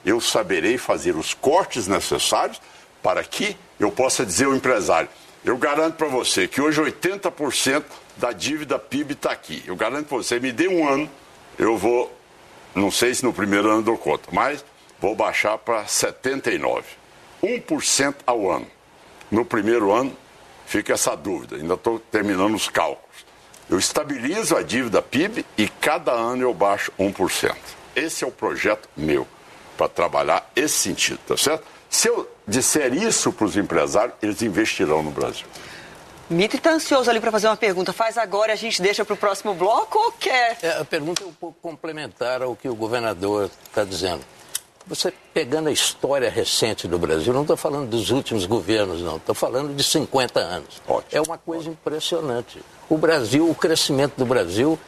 eu saberei fazer os cortes necessários para que eu possa dizer ao empresário, eu garanto para você que hoje 80% da dívida PIB está aqui. Eu garanto para você, me dê um ano, eu vou, não sei se no primeiro ano dou conta, mas vou baixar para 79%. 1% ao ano. No primeiro ano, fica essa dúvida, ainda estou terminando os cálculos. Eu estabilizo a dívida PIB e cada ano eu baixo 1%. Esse é o projeto meu, para trabalhar esse sentido, tá certo? Se eu disser isso para os empresários, eles investirão no Brasil. Mitre está ansioso ali para fazer uma pergunta. Faz agora e a gente deixa para o próximo bloco ou quer? A pergunta é um pouco complementar ao que o governador está dizendo. Você pegando a história recente do Brasil, não estou falando dos últimos governos, não. Estou falando de 50 anos. Ótimo. É uma coisa impressionante. O Brasil, o crescimento do Brasil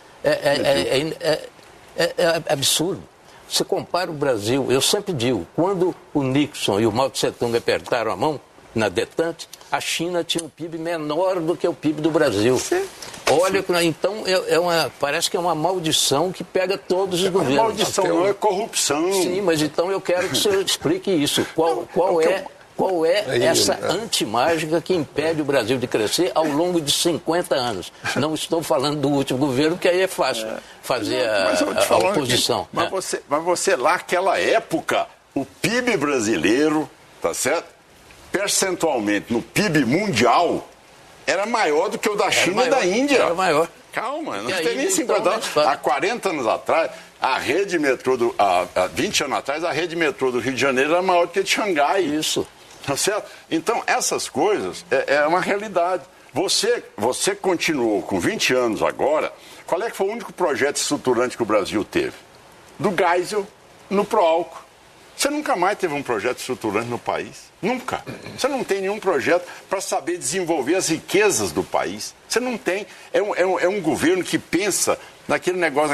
é absurdo. Você compara o Brasil, eu sempre digo, quando o Nixon e o Mao Tse-tung apertaram a mão na detente, a China tinha um PIB menor do que o PIB do Brasil. Sim. Olha, então parece que é uma maldição que pega todos os governos. Maldição não é corrupção. Sim, mas então eu quero que você explique isso. Qual é essa antimágica que impede o Brasil de crescer ao longo de 50 anos? Não estou falando do último governo, que aí é fácil fazer a oposição. Mas você lá, naquela época, o PIB brasileiro, tá certo? Percentualmente, no PIB mundial, era maior do que o da China e da Índia. Era maior. Calma, não tem nem 50 anos. Há 40 anos atrás, a rede metrô, há 20 anos atrás, a rede metrô do Rio de Janeiro era maior do que a de Xangai. Isso. Tá certo? Então, essas coisas é uma realidade. Você continuou com 20 anos agora. Qual é que foi o único projeto estruturante que o Brasil teve? Do Geisel no Proálcool. Você nunca mais teve um projeto estruturante no país. Nunca. Você não tem nenhum projeto para saber desenvolver as riquezas do país. Você não tem. É um governo que pensa naquele negócio,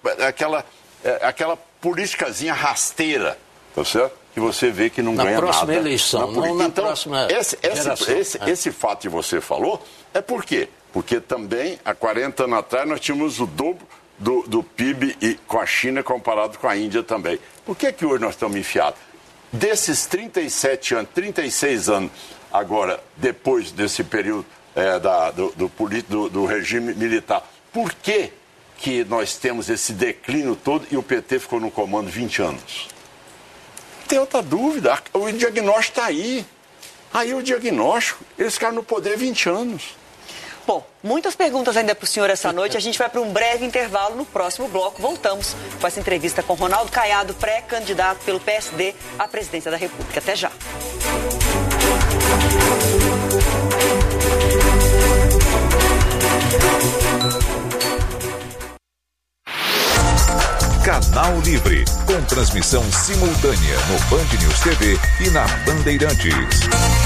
aquela politicazinha rasteira, tá certo? Que você vê que não ganha nada. Na próxima eleição, não na próxima geração. Esse fato que você falou é por quê? Porque também, há 40 anos atrás, nós tínhamos o dobro do PIB com a China comparado com a Índia também. Por que hoje nós estamos enfiados? Desses 37 anos, 36 anos, agora, depois desse período do regime militar, por que nós temos esse declínio todo e o PT ficou no comando 20 anos? Tem outra dúvida, o diagnóstico está aí. Aí o diagnóstico, eles ficaram no poder 20 anos. Bom, muitas perguntas ainda para o senhor essa noite. A gente vai para um breve intervalo. No próximo bloco, voltamos com essa entrevista com Ronaldo Caiado, pré-candidato pelo PSD à presidência da República. Até já. Canal Livre, com transmissão simultânea no Band News TV e na Bandeirantes.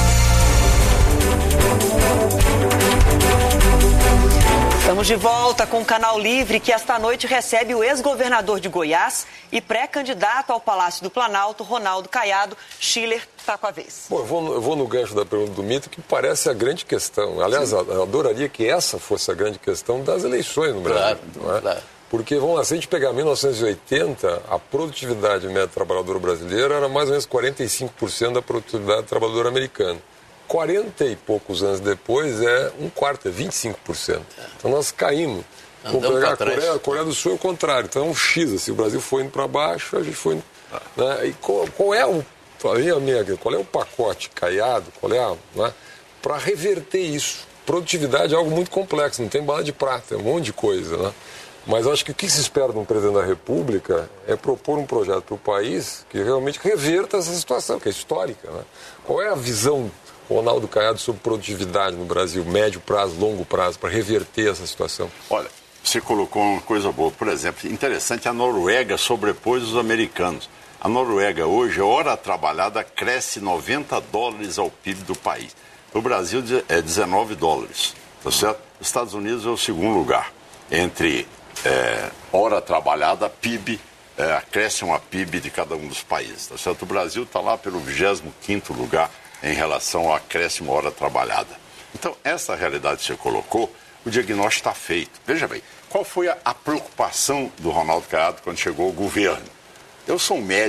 Estamos de volta com o Canal Livre, que esta noite recebe o ex-governador de Goiás e pré-candidato ao Palácio do Planalto, Ronaldo Caiado. Schiller está com a vez. Bom, eu vou no gancho da pergunta do Mito, que parece a grande questão. Aliás, eu adoraria que essa fosse a grande questão das eleições no Brasil. Não é? Claro. Porque, vamos lá, se a gente pegar 1980, a produtividade média do trabalhador brasileiro era mais ou menos 45% da produtividade do trabalhador americano. 40 e poucos anos depois é um quarto, é 25%. Então nós caímos. Vamos pegar a Coreia do Sul é o contrário. Então é um X, assim, o Brasil foi indo para baixo, a gente foi indo, né? E qual é o pacote Caiado, para reverter isso? Produtividade é algo muito complexo, não tem bala de prata, é um monte de coisa, né? Mas eu acho que o que se espera de um presidente da República é propor um projeto para o país que realmente reverta essa situação, que é histórica, né? Qual é a visão Ronaldo Caiado sobre produtividade no Brasil, médio prazo, longo prazo, para reverter essa situação? Olha, você colocou uma coisa boa. Por exemplo, interessante, a Noruega sobrepôs os americanos. A Noruega hoje, a hora trabalhada, cresce $90 ao PIB do país. No Brasil é $19, tá certo? Os Estados Unidos é o segundo lugar. Entre hora trabalhada, PIB, acréscimo a PIB de cada um dos países, tá certo? O Brasil está lá pelo 25º lugar em relação ao acréscimo hora trabalhada. Então, essa realidade que você colocou, o diagnóstico está feito. Veja bem, qual foi a preocupação do Ronaldo Caiado quando chegou ao governo? Eu sou um médico,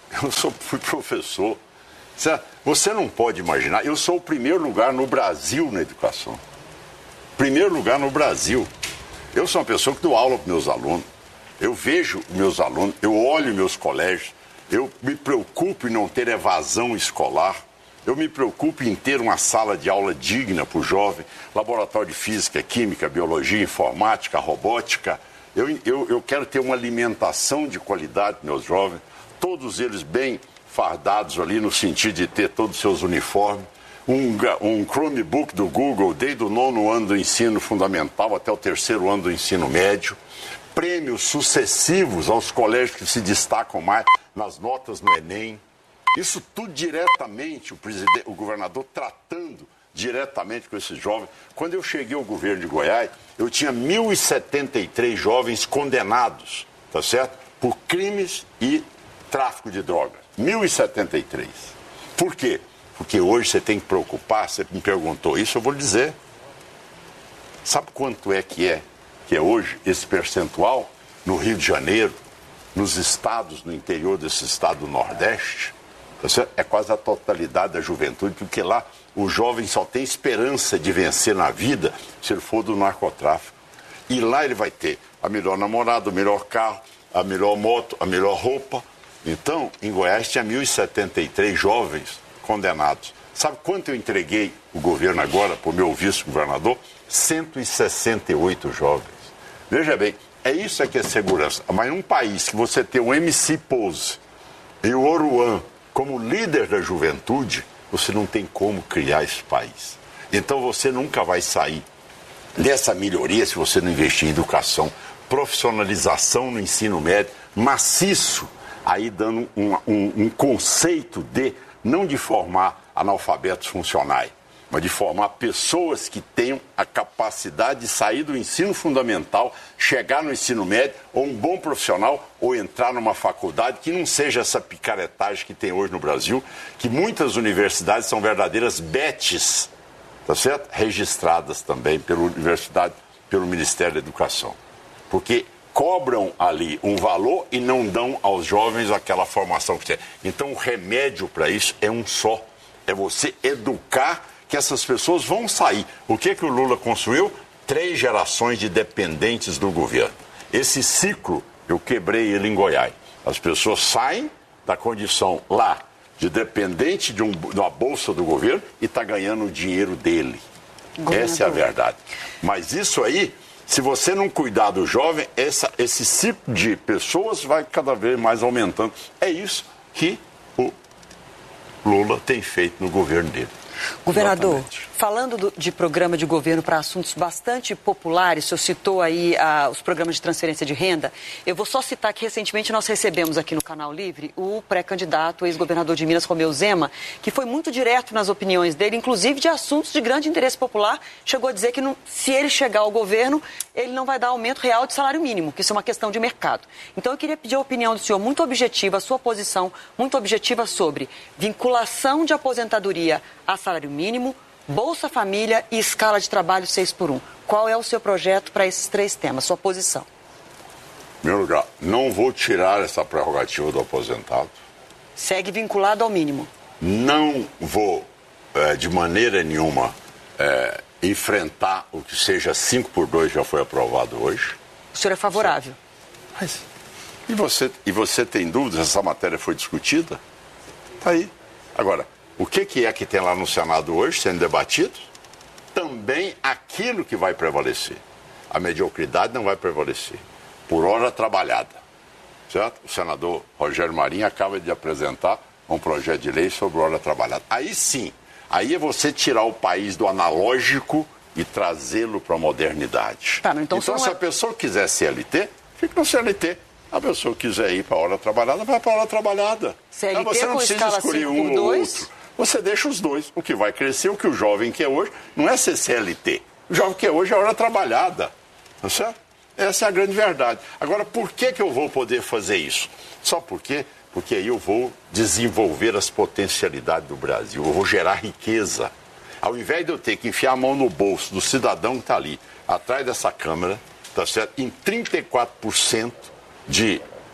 fui professor. Você não pode imaginar, eu sou o primeiro lugar no Brasil na educação. Primeiro lugar no Brasil. Eu sou uma pessoa que dou aula para meus alunos. Eu vejo meus alunos, eu olho meus colégios, eu me preocupo em não ter evasão escolar, eu me preocupo em ter uma sala de aula digna para o jovem, laboratório de física, química, biologia, informática, robótica. Eu quero ter uma alimentação de qualidade para meus jovens, todos eles bem fardados ali no sentido de ter todos os seus uniformes. Um Chromebook do Google desde o 9º ano do ensino fundamental até o 3º ano do ensino médio. Prêmios sucessivos aos colégios que se destacam mais nas notas no Enem. Isso tudo diretamente, o governador tratando diretamente com esses jovens. Quando eu cheguei ao governo de Goiás, eu tinha 1.073 jovens condenados, tá certo? Por crimes e tráfico de drogas. 1.073. Por quê? Porque hoje você tem que preocupar, você me perguntou isso, eu vou lhe dizer. Sabe quanto é que é hoje esse percentual no Rio de Janeiro, nos estados, no interior desse estado do Nordeste? É quase a totalidade da juventude, porque lá o jovem só tem esperança de vencer na vida se ele for do narcotráfico. E lá ele vai ter a melhor namorada, o melhor carro, a melhor moto, a melhor roupa. Então, em Goiás tinha 1.073 jovens condenados. Sabe quanto eu entreguei o governo agora para o meu vice-governador? 168 jovens. Veja bem, isso que é segurança. Mas num país que você tem o MC Pose e o Oruan como líder da juventude, você não tem como criar esse país. Então você nunca vai sair dessa melhoria se você não investir em educação, profissionalização no ensino médio, maciço, aí dando um conceito não de formar analfabetos funcionais, mas de formar pessoas que tenham a capacidade de sair do ensino fundamental, chegar no ensino médio, ou um bom profissional, ou entrar numa faculdade que não seja essa picaretagem que tem hoje no Brasil, que muitas universidades são verdadeiras betes, tá certo? Registradas também pela universidade, pelo Ministério da Educação. Porque cobram ali um valor e não dão aos jovens aquela formação que tem. Então o remédio para isso é um só, é você educar que essas pessoas vão sair. O que o Lula construiu? 3 gerações de dependentes do governo. Esse ciclo, eu quebrei ele em Goiás. As pessoas saem da condição lá de dependente de uma bolsa do governo e está ganhando o dinheiro dele. Essa é a verdade. Mas isso aí, se você não cuidar do jovem, esse ciclo de pessoas vai cada vez mais aumentando. É isso que o Lula tem feito no governo dele. Governador, Exatamente. Falando de programa de governo para assuntos bastante populares, o senhor citou aí os programas de transferência de renda. Eu vou só citar que recentemente nós recebemos aqui no Canal Livre o pré-candidato, ex-governador de Minas, Romeu Zema, que foi muito direto nas opiniões dele, inclusive de assuntos de grande interesse popular. Chegou a dizer que se ele chegar ao governo, ele não vai dar aumento real de salário mínimo, que isso é uma questão de mercado. Então eu queria pedir a opinião do senhor, muito objetiva, a sua posição muito objetiva sobre vinculação de aposentadoria a salário mínimo, Bolsa Família e escala de trabalho 6x1. Qual é o seu projeto para esses 3 temas, sua posição? Em primeiro lugar, não vou tirar essa prerrogativa do aposentado. Segue vinculado ao mínimo. Não vou, de maneira nenhuma, enfrentar o que seja 5x2, já foi aprovado hoje. O senhor é favorável? Mas, e você tem dúvidas? Essa matéria foi discutida? Está aí. Agora, o que é que tem lá no Senado hoje sendo debatido? Também aquilo que vai prevalecer. A mediocridade não vai prevalecer. Por hora trabalhada. Certo? O senador Rogério Marinho acaba de apresentar um projeto de lei sobre hora trabalhada. Aí sim, aí é você tirar o país do analógico e trazê-lo para a modernidade. Tá, então se a pessoa quiser CLT, fica no CLT. A pessoa quiser ir para a hora trabalhada, vai para a hora trabalhada. CLT você não com precisa escala escolher 5x2? um ou outro. Você deixa os dois. O que vai crescer, o que o jovem quer hoje, não é ser CLT. O jovem quer hoje é hora trabalhada. Tá certo? Essa é a grande verdade. Agora, por que eu vou poder fazer isso? Só porque aí eu vou desenvolver as potencialidades do Brasil. Eu vou gerar riqueza. Ao invés de eu ter que enfiar a mão no bolso do cidadão que está ali, atrás dessa câmera, tá certo? Em 34% de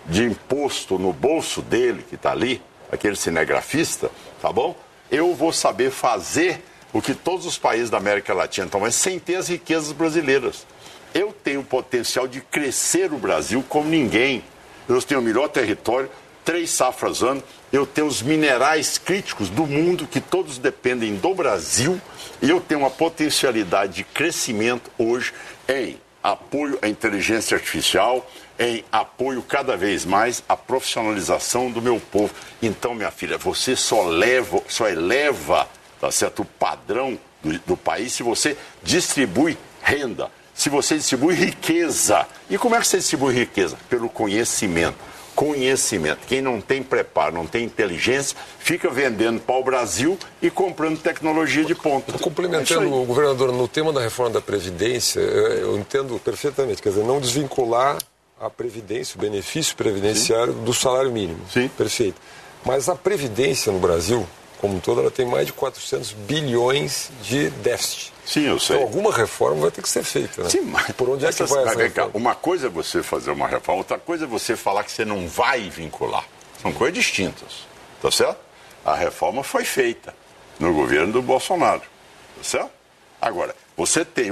de imposto no bolso dele, que está ali, aquele cinegrafista, tá bom? Eu vou saber fazer o que todos os países da América Latina estão fazendo, sem ter as riquezas brasileiras. Eu tenho o potencial de crescer o Brasil como ninguém. Eu tenho o melhor território, 3 safras ano, eu tenho os minerais críticos do mundo, que todos dependem do Brasil, e eu tenho uma potencialidade de crescimento hoje em apoio à inteligência artificial, em apoio cada vez mais à profissionalização do meu povo. Então, minha filha, você só eleva, tá certo, o padrão do país se você distribui renda, se você distribui riqueza. E como é que você distribui riqueza? Pelo conhecimento. Conhecimento. Quem não tem preparo, não tem inteligência, fica vendendo para o Brasil e comprando tecnologia de ponta. Complementando o governador, no tema da reforma da Previdência, eu entendo perfeitamente, quer dizer, não desvincular a Previdência, o benefício previdenciário do salário mínimo. Sim. Perfeito. Mas a Previdência no Brasil, como um todo, ela tem mais de 400 bilhões de déficit. Sim, eu sei. Então, alguma reforma vai ter que ser feita, né? Sim, mas por onde é que vai essa reforma? Uma coisa é você fazer uma reforma, outra coisa é você falar que você não vai vincular. São coisas distintas, tá certo? A reforma foi feita no governo do Bolsonaro, tá certo? Agora, você tem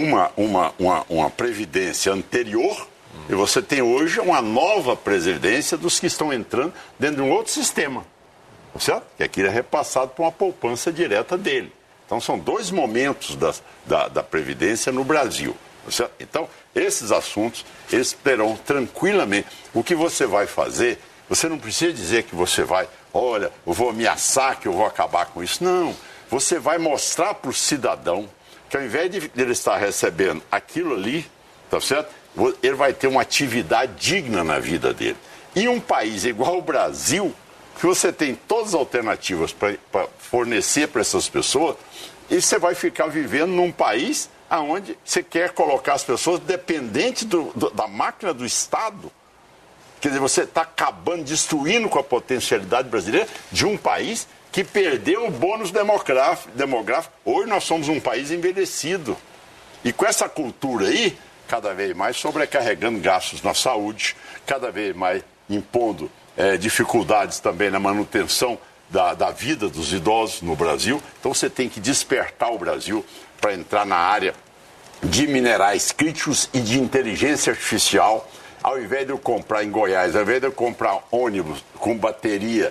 uma previdência anterior e você tem hoje uma nova previdência dos que estão entrando dentro de um outro sistema, tá certo? Que aquilo é repassado por uma poupança direta dele. Então, são 2 momentos da Previdência no Brasil. Certo? Então, esses assuntos, eles terão tranquilamente. O que você vai fazer, você não precisa dizer que você vai, olha, eu vou ameaçar que eu vou acabar com isso. Não. Você vai mostrar para o cidadão que ao invés de ele estar recebendo aquilo ali, tá certo? Ele vai ter uma atividade digna na vida dele. E um país igual o Brasil, que você tem todas as alternativas para fornecer para essas pessoas, e você vai ficar vivendo num país onde você quer colocar as pessoas dependentes da máquina do Estado. Quer dizer, você está acabando, destruindo com a potencialidade brasileira de um país que perdeu o bônus demográfico. Hoje nós somos um país envelhecido. E com essa cultura aí, cada vez mais sobrecarregando gastos na saúde, cada vez mais impondo dificuldades também na manutenção da vida dos idosos no Brasil. Então você tem que despertar o Brasil para entrar na área de minerais críticos e de inteligência artificial. Ao invés de eu comprar em Goiás, ao invés de eu comprar ônibus com bateria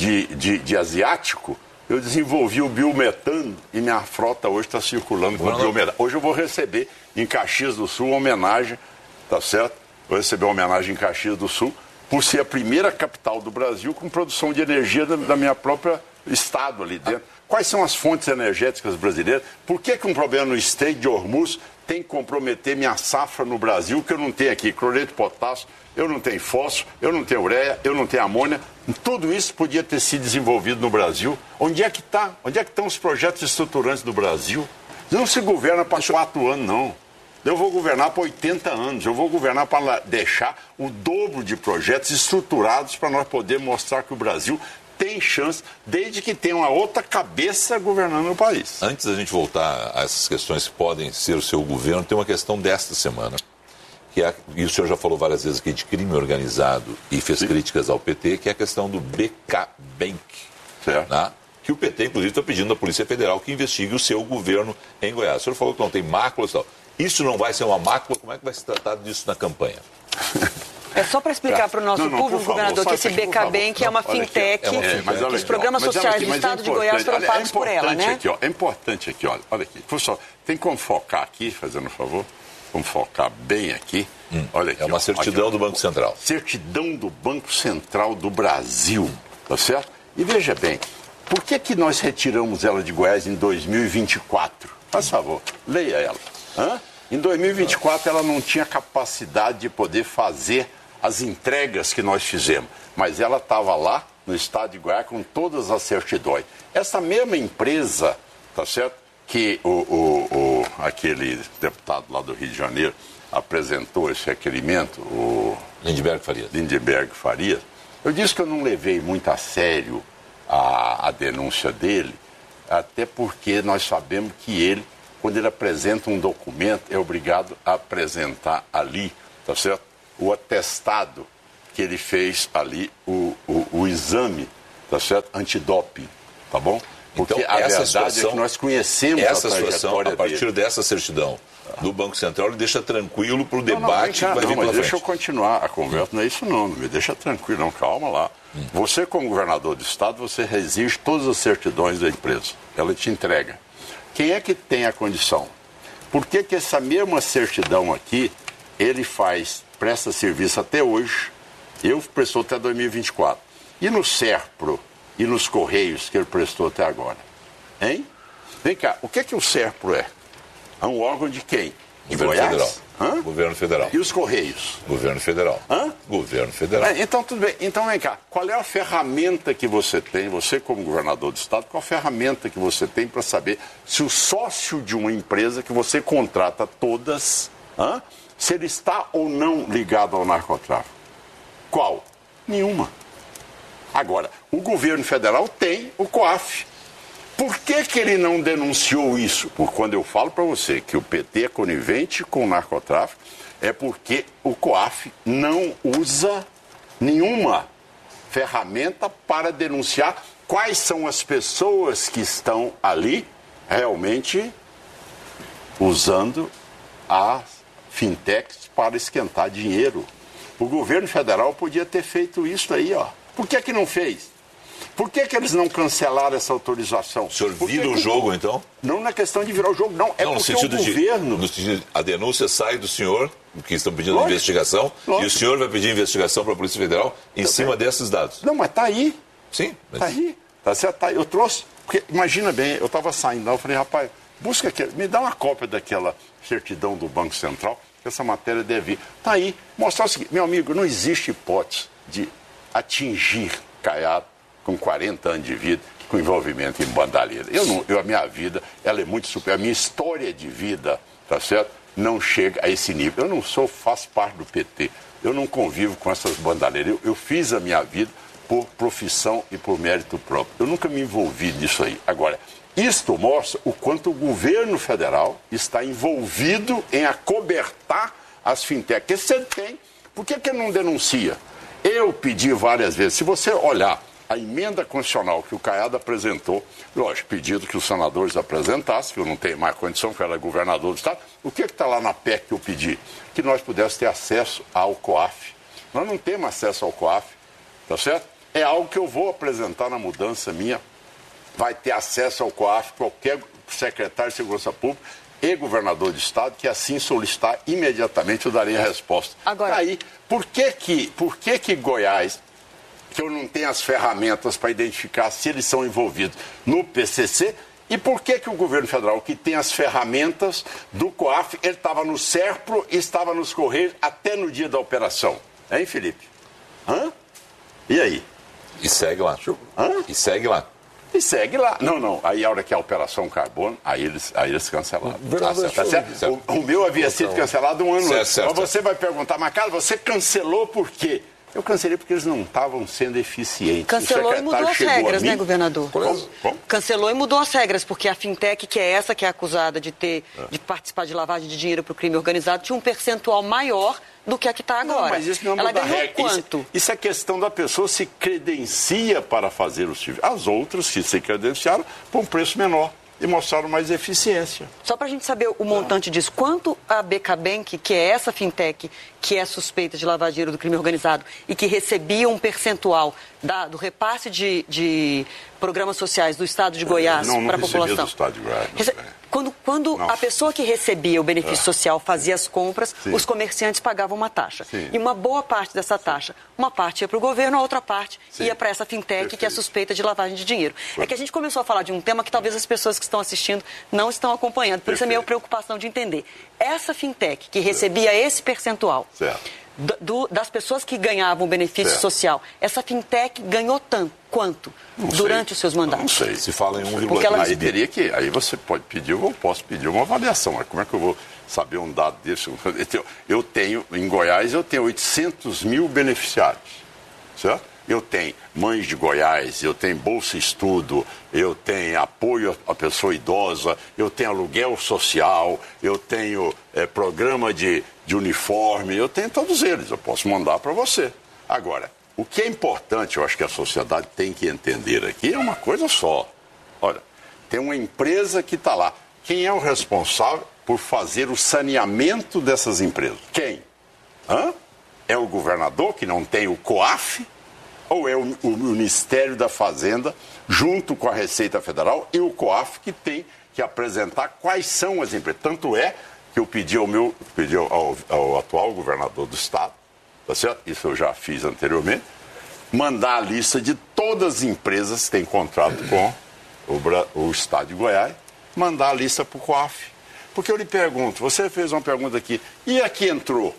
de asiático, eu desenvolvi o biometano e minha frota hoje está circulando com o biometano. Hoje eu vou receber em Caxias do Sul uma homenagem, tá certo? Vou receber uma homenagem em Caxias do Sul, por ser a primeira capital do Brasil com produção de energia da minha própria estado ali dentro. Quais são as fontes energéticas brasileiras? Por que um problema no Estreito de Hormuz tem que comprometer minha safra no Brasil, que eu não tenho aqui cloreto de potássio, eu não tenho fósforo, eu não tenho ureia, eu não tenho amônia? Tudo isso podia ter sido desenvolvido no Brasil. Onde é que está? Onde é que estão os projetos estruturantes do Brasil? Não se governa para 4 anos, não. Eu vou governar para 80 anos, eu vou governar para deixar o dobro de projetos estruturados para nós poder mostrar que o Brasil tem chance, desde que tenha uma outra cabeça governando o país. Antes da gente voltar a essas questões que podem ser o seu governo, tem uma questão desta semana, e o senhor já falou várias vezes aqui de crime organizado e fez críticas ao PT, que é a questão do BK Bank, né? Que o PT, inclusive, está pedindo à Polícia Federal que investigue o seu governo em Goiás. O senhor falou que não tem máculas e tal. Isso não vai ser uma mácula? Como é que vai se tratar disso na campanha? É só para explicar para o nosso público, governador, que esse BK Bank é uma fintech, que os programas sociais do Estado de Goiás foram pagos por ela, né? É importante aqui, olha aqui. Pessoal, tem como focar aqui, fazendo um favor? Vamos focar bem aqui. Olha aqui. É uma certidão do Banco Central. Certidão do Banco Central do Brasil, tá certo? E veja bem, por que nós retiramos ela de Goiás em 2024? Faz favor, leia ela. Em 2024 ela não tinha capacidade de poder fazer as entregas que nós fizemos, mas ela estava lá no estado de Goiás com todas as certidões. Essa mesma empresa, tá certo, que aquele deputado lá do Rio de Janeiro apresentou esse requerimento, o Lindenberg Farias, eu disse que eu não levei muito a sério a denúncia dele, até porque nós sabemos que ele, quando ele apresenta um documento, é obrigado a apresentar ali, tá certo? O atestado que ele fez ali o exame, tá certo? Antidoping, tá bom? Porque então, a essa verdade situação, é que nós conhecemos essa a trajetória situação, a partir dele. dessa certidão do Banco Central, ele deixa tranquilo para o debate que vai vir pela frente. Deixa eu continuar a conversa, não é isso não me deixa tranquilo, não, calma lá. Você, como governador do estado, você exige todas as certidões da empresa, ela te entrega. Quem é que tem a condição? Por que que essa mesma certidão aqui, ele presta serviço até hoje, prestou até 2024, e no SERPRO e nos Correios que ele prestou até agora? Hein? Vem cá, o que que o SERPRO é? É um órgão de quem? De Governo Goiás? Federal. Governo Federal. E os Correios? Governo Federal. Governo Federal. Então, tudo bem. Então, vem cá. Qual é a ferramenta que você tem, você como governador do estado, qual a ferramenta que você tem para saber se o sócio de uma empresa que você contrata todas, se ele está ou não ligado ao narcotráfico? Qual? Nenhuma. Agora, o governo federal tem o COAF. Por que que ele não denunciou isso? Porque quando eu falo para você que o PT é conivente com o narcotráfico, é porque o COAF não usa nenhuma ferramenta para denunciar quais são as pessoas que estão ali realmente usando as fintechs para esquentar dinheiro. O governo federal podia ter feito isso aí, ó. Por que que não fez? Por que que eles não cancelaram essa autorização? O senhor vira o jogo, então? Não na questão de virar o jogo, não. É não, porque o governo... No sentido, a denúncia sai do senhor, que estão pedindo Lógico. investigação, Lógico. e o senhor vai pedir investigação para a Polícia Federal em cima desses dados. Não, mas tá aí. Sim. Mas... Tá aí. Tá certo? Tá aí. Eu trouxe... Porque, imagina bem, eu estava saindo lá, eu falei, rapaz, busca aqui, me dá uma cópia daquela certidão do Banco Central, que essa matéria deve vir. Tá aí. Mostrar o seguinte, meu amigo, não existe hipótese de atingir Caiado com 40 anos de vida, com envolvimento em bandalheira. A minha vida, ela é muito superior. A minha história de vida, tá certo? Não chega a esse nível. Eu não faço parte do PT. Eu não convivo com essas bandalheiras. Eu fiz a minha vida por profissão e por mérito próprio. Eu nunca me envolvi nisso aí. Agora, isto mostra o quanto o governo federal está envolvido em acobertar as fintechs. Que você tem. Por que que não denuncia? Eu pedi várias vezes. Se você olhar a emenda constitucional que o Caiado apresentou, lógico, pedido que os senadores apresentassem, que eu não tenho mais condição, porque ela é governador do estado, o que está lá na PEC que eu pedi? Que nós pudéssemos ter acesso ao COAF. Nós não temos acesso ao COAF, tá certo? É algo que eu vou apresentar na mudança minha. Vai ter acesso ao COAF qualquer secretário de Segurança Pública e governador de estado que assim solicitar, imediatamente eu darei a resposta. Agora... Aí, por que Goiás, que eu não tenho as ferramentas para identificar se eles são envolvidos no PCC, e por que o governo federal, que tem as ferramentas do COAF, ele estava no SERPRO e estava nos Correios até no dia da operação? Hein, Felipe? E aí? E segue lá. E segue lá. E segue lá. Não. Aí a hora que a operação Carbono, aí eles cancelaram. Tá certo? O meu havia sido cancelado um ano antes. Mas você vai perguntar, mas cara, você cancelou por quê? Eu cancelei porque eles não estavam sendo eficientes. Cancelou e mudou as regras, né, governador? Como? Cancelou e mudou as regras, porque a fintech, que é essa que é acusada de participar de lavagem de dinheiro para o crime organizado, tinha um percentual maior do que a que está agora. Não, mas isso não Ela muda a ganhou regra. quanto? Isso é questão da pessoa se credencia para fazer o serviço. As outras que se credenciaram por um preço menor e mostraram mais eficiência. Só para a gente saber o montante disso, quanto a BK Bank, que é essa fintech que é suspeita de lavar dinheiro do crime organizado e que recebia um percentual do repasse de programas sociais do estado de Goiás para a população. Do estado de Goiás. Quando a pessoa que recebia o benefício social fazia as compras, os comerciantes pagavam uma taxa. Sim. E uma boa parte dessa taxa, uma parte ia para o governo, a outra parte ia para essa fintech que é suspeita de lavagem de dinheiro. É que a gente começou a falar de um tema que talvez as pessoas que estão assistindo não estão acompanhando. Por isso a minha preocupação de entender. Essa fintech que recebia esse percentual das pessoas que ganhavam o benefício social, essa fintech ganhou quanto durante os seus mandatos? Não sei. Se fala em 1,3 Aí você pode pedir, eu posso pedir uma avaliação. Mas como é que eu vou saber um dado desse? Eu tenho, em Goiás, eu tenho 800 mil beneficiários, certo? Eu tenho Mães de Goiás, eu tenho Bolsa Estudo, eu tenho apoio à pessoa idosa, eu tenho aluguel social, eu tenho programa de uniforme, eu tenho todos eles, eu posso mandar para você. Agora, o que é importante, eu acho que a sociedade tem que entender aqui, é uma coisa só. Olha, tem uma empresa que está lá. Quem é o responsável por fazer o saneamento dessas empresas? Quem? É o governador, que não tem o COAF? Ou é o Ministério da Fazenda, junto com a Receita Federal, e o COAF, que tem que apresentar quais são as empresas? Tanto é que eu pedi ao atual governador do estado, tá certo? Isso eu já fiz anteriormente, mandar a lista de todas as empresas que têm contrato com o estado de Goiás, mandar a lista para o COAF. Porque eu lhe pergunto, você fez uma pergunta aqui, e a que entrou?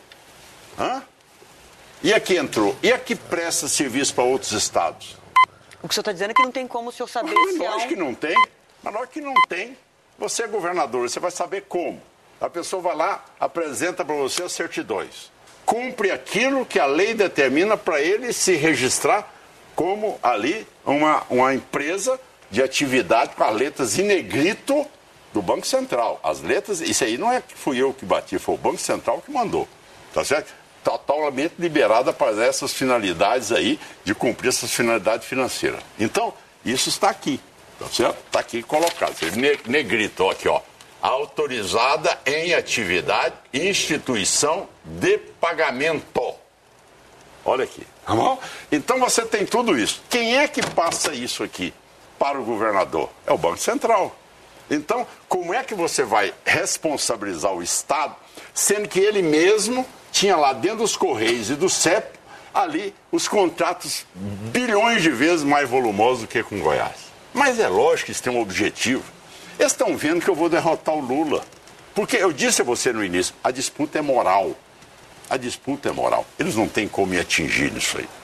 E a que entrou? E a que presta serviço para outros estados? O que o senhor está dizendo é que não tem como o senhor saber se é lógico que não tem. Mas lógico que não tem. Você é governador, você vai saber como. A pessoa vai lá, apresenta para você as certidões. Cumpre aquilo que a lei determina para ele se registrar como ali uma empresa de atividade com as letras em negrito do Banco Central. As letras, isso aí não é que fui eu que bati, foi o Banco Central que mandou. Tá certo? Totalmente liberada para essas finalidades aí, de cumprir essas finalidades financeiras. Então, isso está aqui. Tá certo? Está aqui colocado. Negrito, aqui, ó. Autorizada em atividade, instituição de pagamento. Olha aqui. Tá bom? Então você tem tudo isso. Quem é que passa isso aqui para o governador? É o Banco Central. Então, como é que você vai responsabilizar o Estado, sendo que ele mesmo tinha lá dentro dos Correios e do CEP, ali, os contratos bilhões de vezes mais volumosos do que com Goiás? Mas é lógico que isso tem um objetivo. Eles estão vendo que eu vou derrotar o Lula. Porque eu disse a você no início, a disputa é moral. A disputa é moral. Eles não têm como me atingir nisso aí.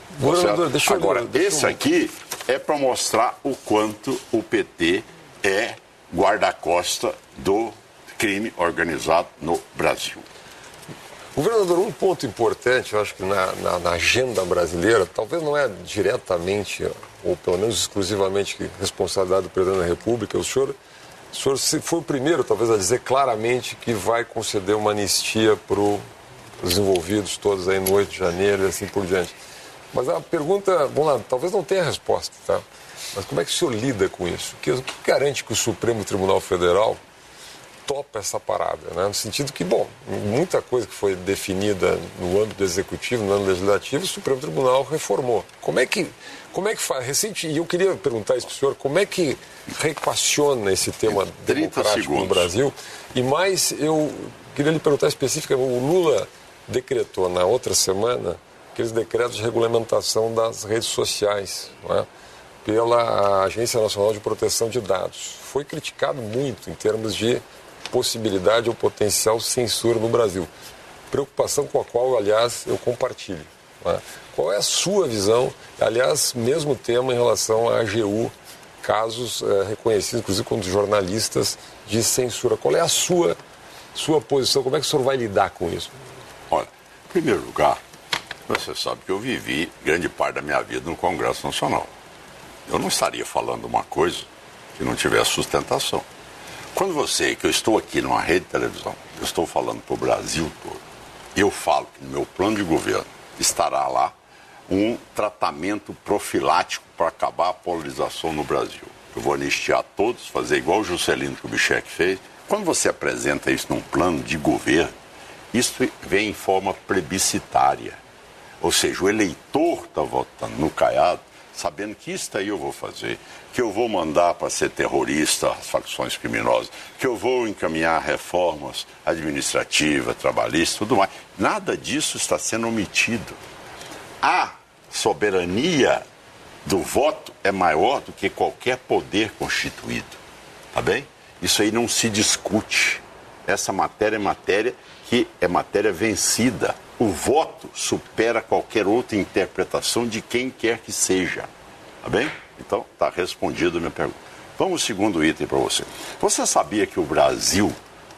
Agora, esse aqui é para mostrar o quanto o PT é guarda-costa do crime organizado no Brasil. Governador, um ponto importante, eu acho que na agenda brasileira, talvez não é diretamente, ou pelo menos exclusivamente, responsabilidade do presidente da República, o senhor foi o primeiro, talvez, a dizer claramente que vai conceder uma anistia para os envolvidos todos aí no 8 de janeiro e assim por diante. Mas a pergunta, vamos lá, talvez não tenha resposta, tá? Mas como é que o senhor lida com isso? O que garante que o Supremo Tribunal Federal topa essa parada, né? No sentido que, bom, muita coisa que foi definida no âmbito executivo, no âmbito legislativo, o Supremo Tribunal reformou. Como é que faz? E eu queria perguntar isso para o senhor, como é que reequaciona esse tema democrático no Brasil? E mais, eu queria lhe perguntar especificamente, o Lula decretou na outra semana aqueles decretos de regulamentação das redes sociais, não é? Pela Agência Nacional de Proteção de Dados. Foi criticado muito em termos de possibilidade ou potencial censura no Brasil. Preocupação com a qual, aliás, eu compartilho. Não é? Qual é a sua visão, aliás, mesmo tema em relação à AGU, casos reconhecidos, inclusive como jornalistas, de censura. Qual é a sua posição? Como é que o senhor vai lidar com isso? Olha, em primeiro lugar, você sabe que eu vivi grande parte da minha vida no Congresso Nacional. Eu não estaria falando uma coisa que não tivesse sustentação. Quando que eu estou aqui numa rede de televisão, eu estou falando para o Brasil todo, eu falo que no meu plano de governo estará lá um tratamento profilático para acabar a polarização no Brasil. Eu vou anistiar todos, fazer igual o Juscelino Kubitschek fez. Quando você apresenta isso num plano de governo, isso vem em forma plebiscitária. Ou seja, o eleitor está votando no Caiado, sabendo que isso aí eu vou fazer, que eu vou mandar para ser terrorista as facções criminosas, que eu vou encaminhar reformas administrativas, trabalhistas, tudo mais. Nada disso está sendo omitido. A soberania do voto é maior do que qualquer poder constituído. Tá bem? Isso aí não se discute. Essa matéria é matéria que é matéria vencida. O voto supera qualquer outra interpretação de quem quer que seja. Tá bem? Então, está respondida a minha pergunta. Vamos ao segundo item para você. Você sabia que o Brasil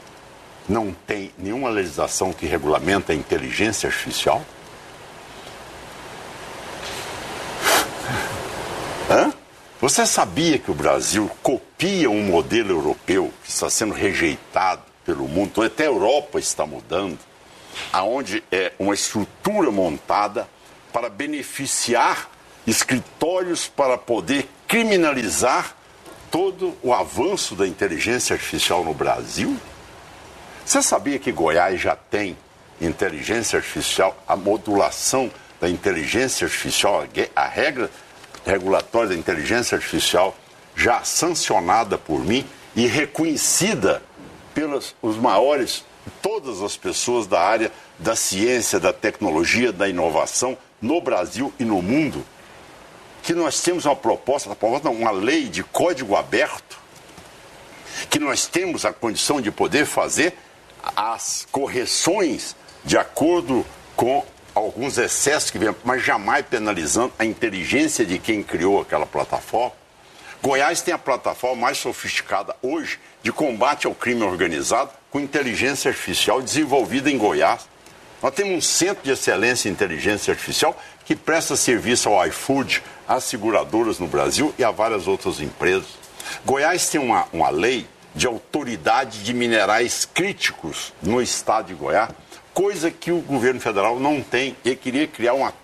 não tem nenhuma legislação que regulamenta a inteligência artificial? Você sabia que o Brasil copia um modelo europeu que está sendo rejeitado pelo mundo? Até a Europa está mudando, aonde é uma estrutura montada para beneficiar escritórios para poder criminalizar todo o avanço da inteligência artificial no Brasil? Você sabia que Goiás já tem inteligência artificial, a modulação da inteligência artificial, a regra regulatória da inteligência artificial já sancionada por mim e reconhecida pelos os maiores, todas as pessoas da área da ciência, da tecnologia, da inovação no Brasil e no mundo, que nós temos uma lei de código aberto, que nós temos a condição de poder fazer as correções de acordo com alguns excessos que vêm, mas jamais penalizando a inteligência de quem criou aquela plataforma. Goiás tem a plataforma mais sofisticada hoje de combate ao crime organizado com inteligência artificial desenvolvida em Goiás. Nós temos um centro de excelência em inteligência artificial que presta serviço ao iFood, às seguradoras no Brasil e a várias outras empresas. Goiás tem uma lei de autoridade de minerais críticos no estado de Goiás, coisa que o governo federal não tem. Ele queria criar uma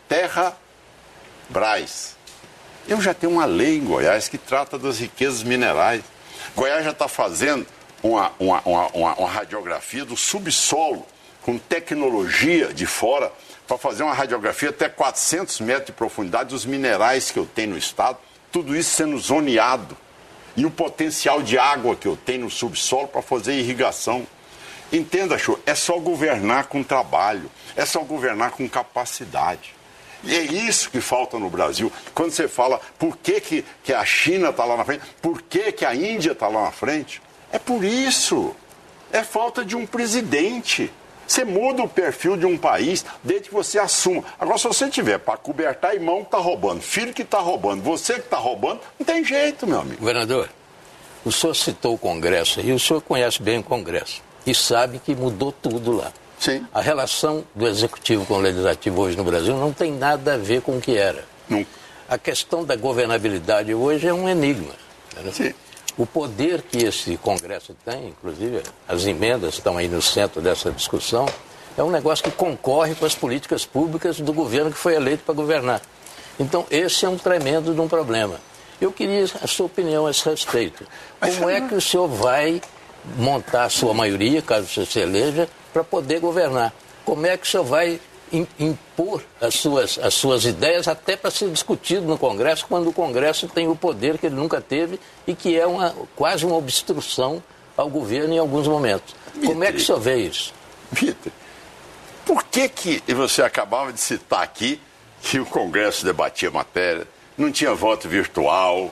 Terra-Brás. Eu já tenho uma lei em Goiás que trata das riquezas minerais. Goiás já está fazendo uma radiografia do subsolo com tecnologia de fora para fazer uma radiografia até 400 metros de profundidade dos minerais que eu tenho no estado, tudo isso sendo zoneado. E o potencial de água que eu tenho no subsolo para fazer irrigação. Entenda, Chu, é só governar com trabalho, é só governar com capacidade. E é isso que falta no Brasil. Quando você fala por que a China está lá na frente, por que a Índia está lá na frente, é por isso. É falta de um presidente. Você muda o perfil de um país desde que você assuma. Agora, se você tiver para cobertar irmão que está roubando, filho que está roubando, você que está roubando, não tem jeito, meu amigo. Governador, o senhor citou o Congresso e o senhor conhece bem o Congresso e sabe que mudou tudo lá. Sim. A relação do Executivo com o Legislativo hoje no Brasil não tem nada a ver com o que era. Não. A questão da governabilidade hoje é um enigma. Sim. O poder que esse Congresso tem, inclusive as emendas estão aí no centro dessa discussão, é um negócio que concorre com as políticas públicas do governo que foi eleito para governar. Então, esse é um tremendo de um problema. Eu queria a sua opinião a esse respeito. Como é que o senhor vai montar a sua maioria, caso você se eleja, para poder governar? Como é que o senhor vai impor as suas ideias até para ser discutido no Congresso, quando o Congresso tem o poder que ele nunca teve e que é quase uma obstrução ao governo em alguns momentos? Como é que o senhor vê isso? Vitor, por que você acabava de citar aqui que o Congresso debatia matéria, não tinha voto virtual,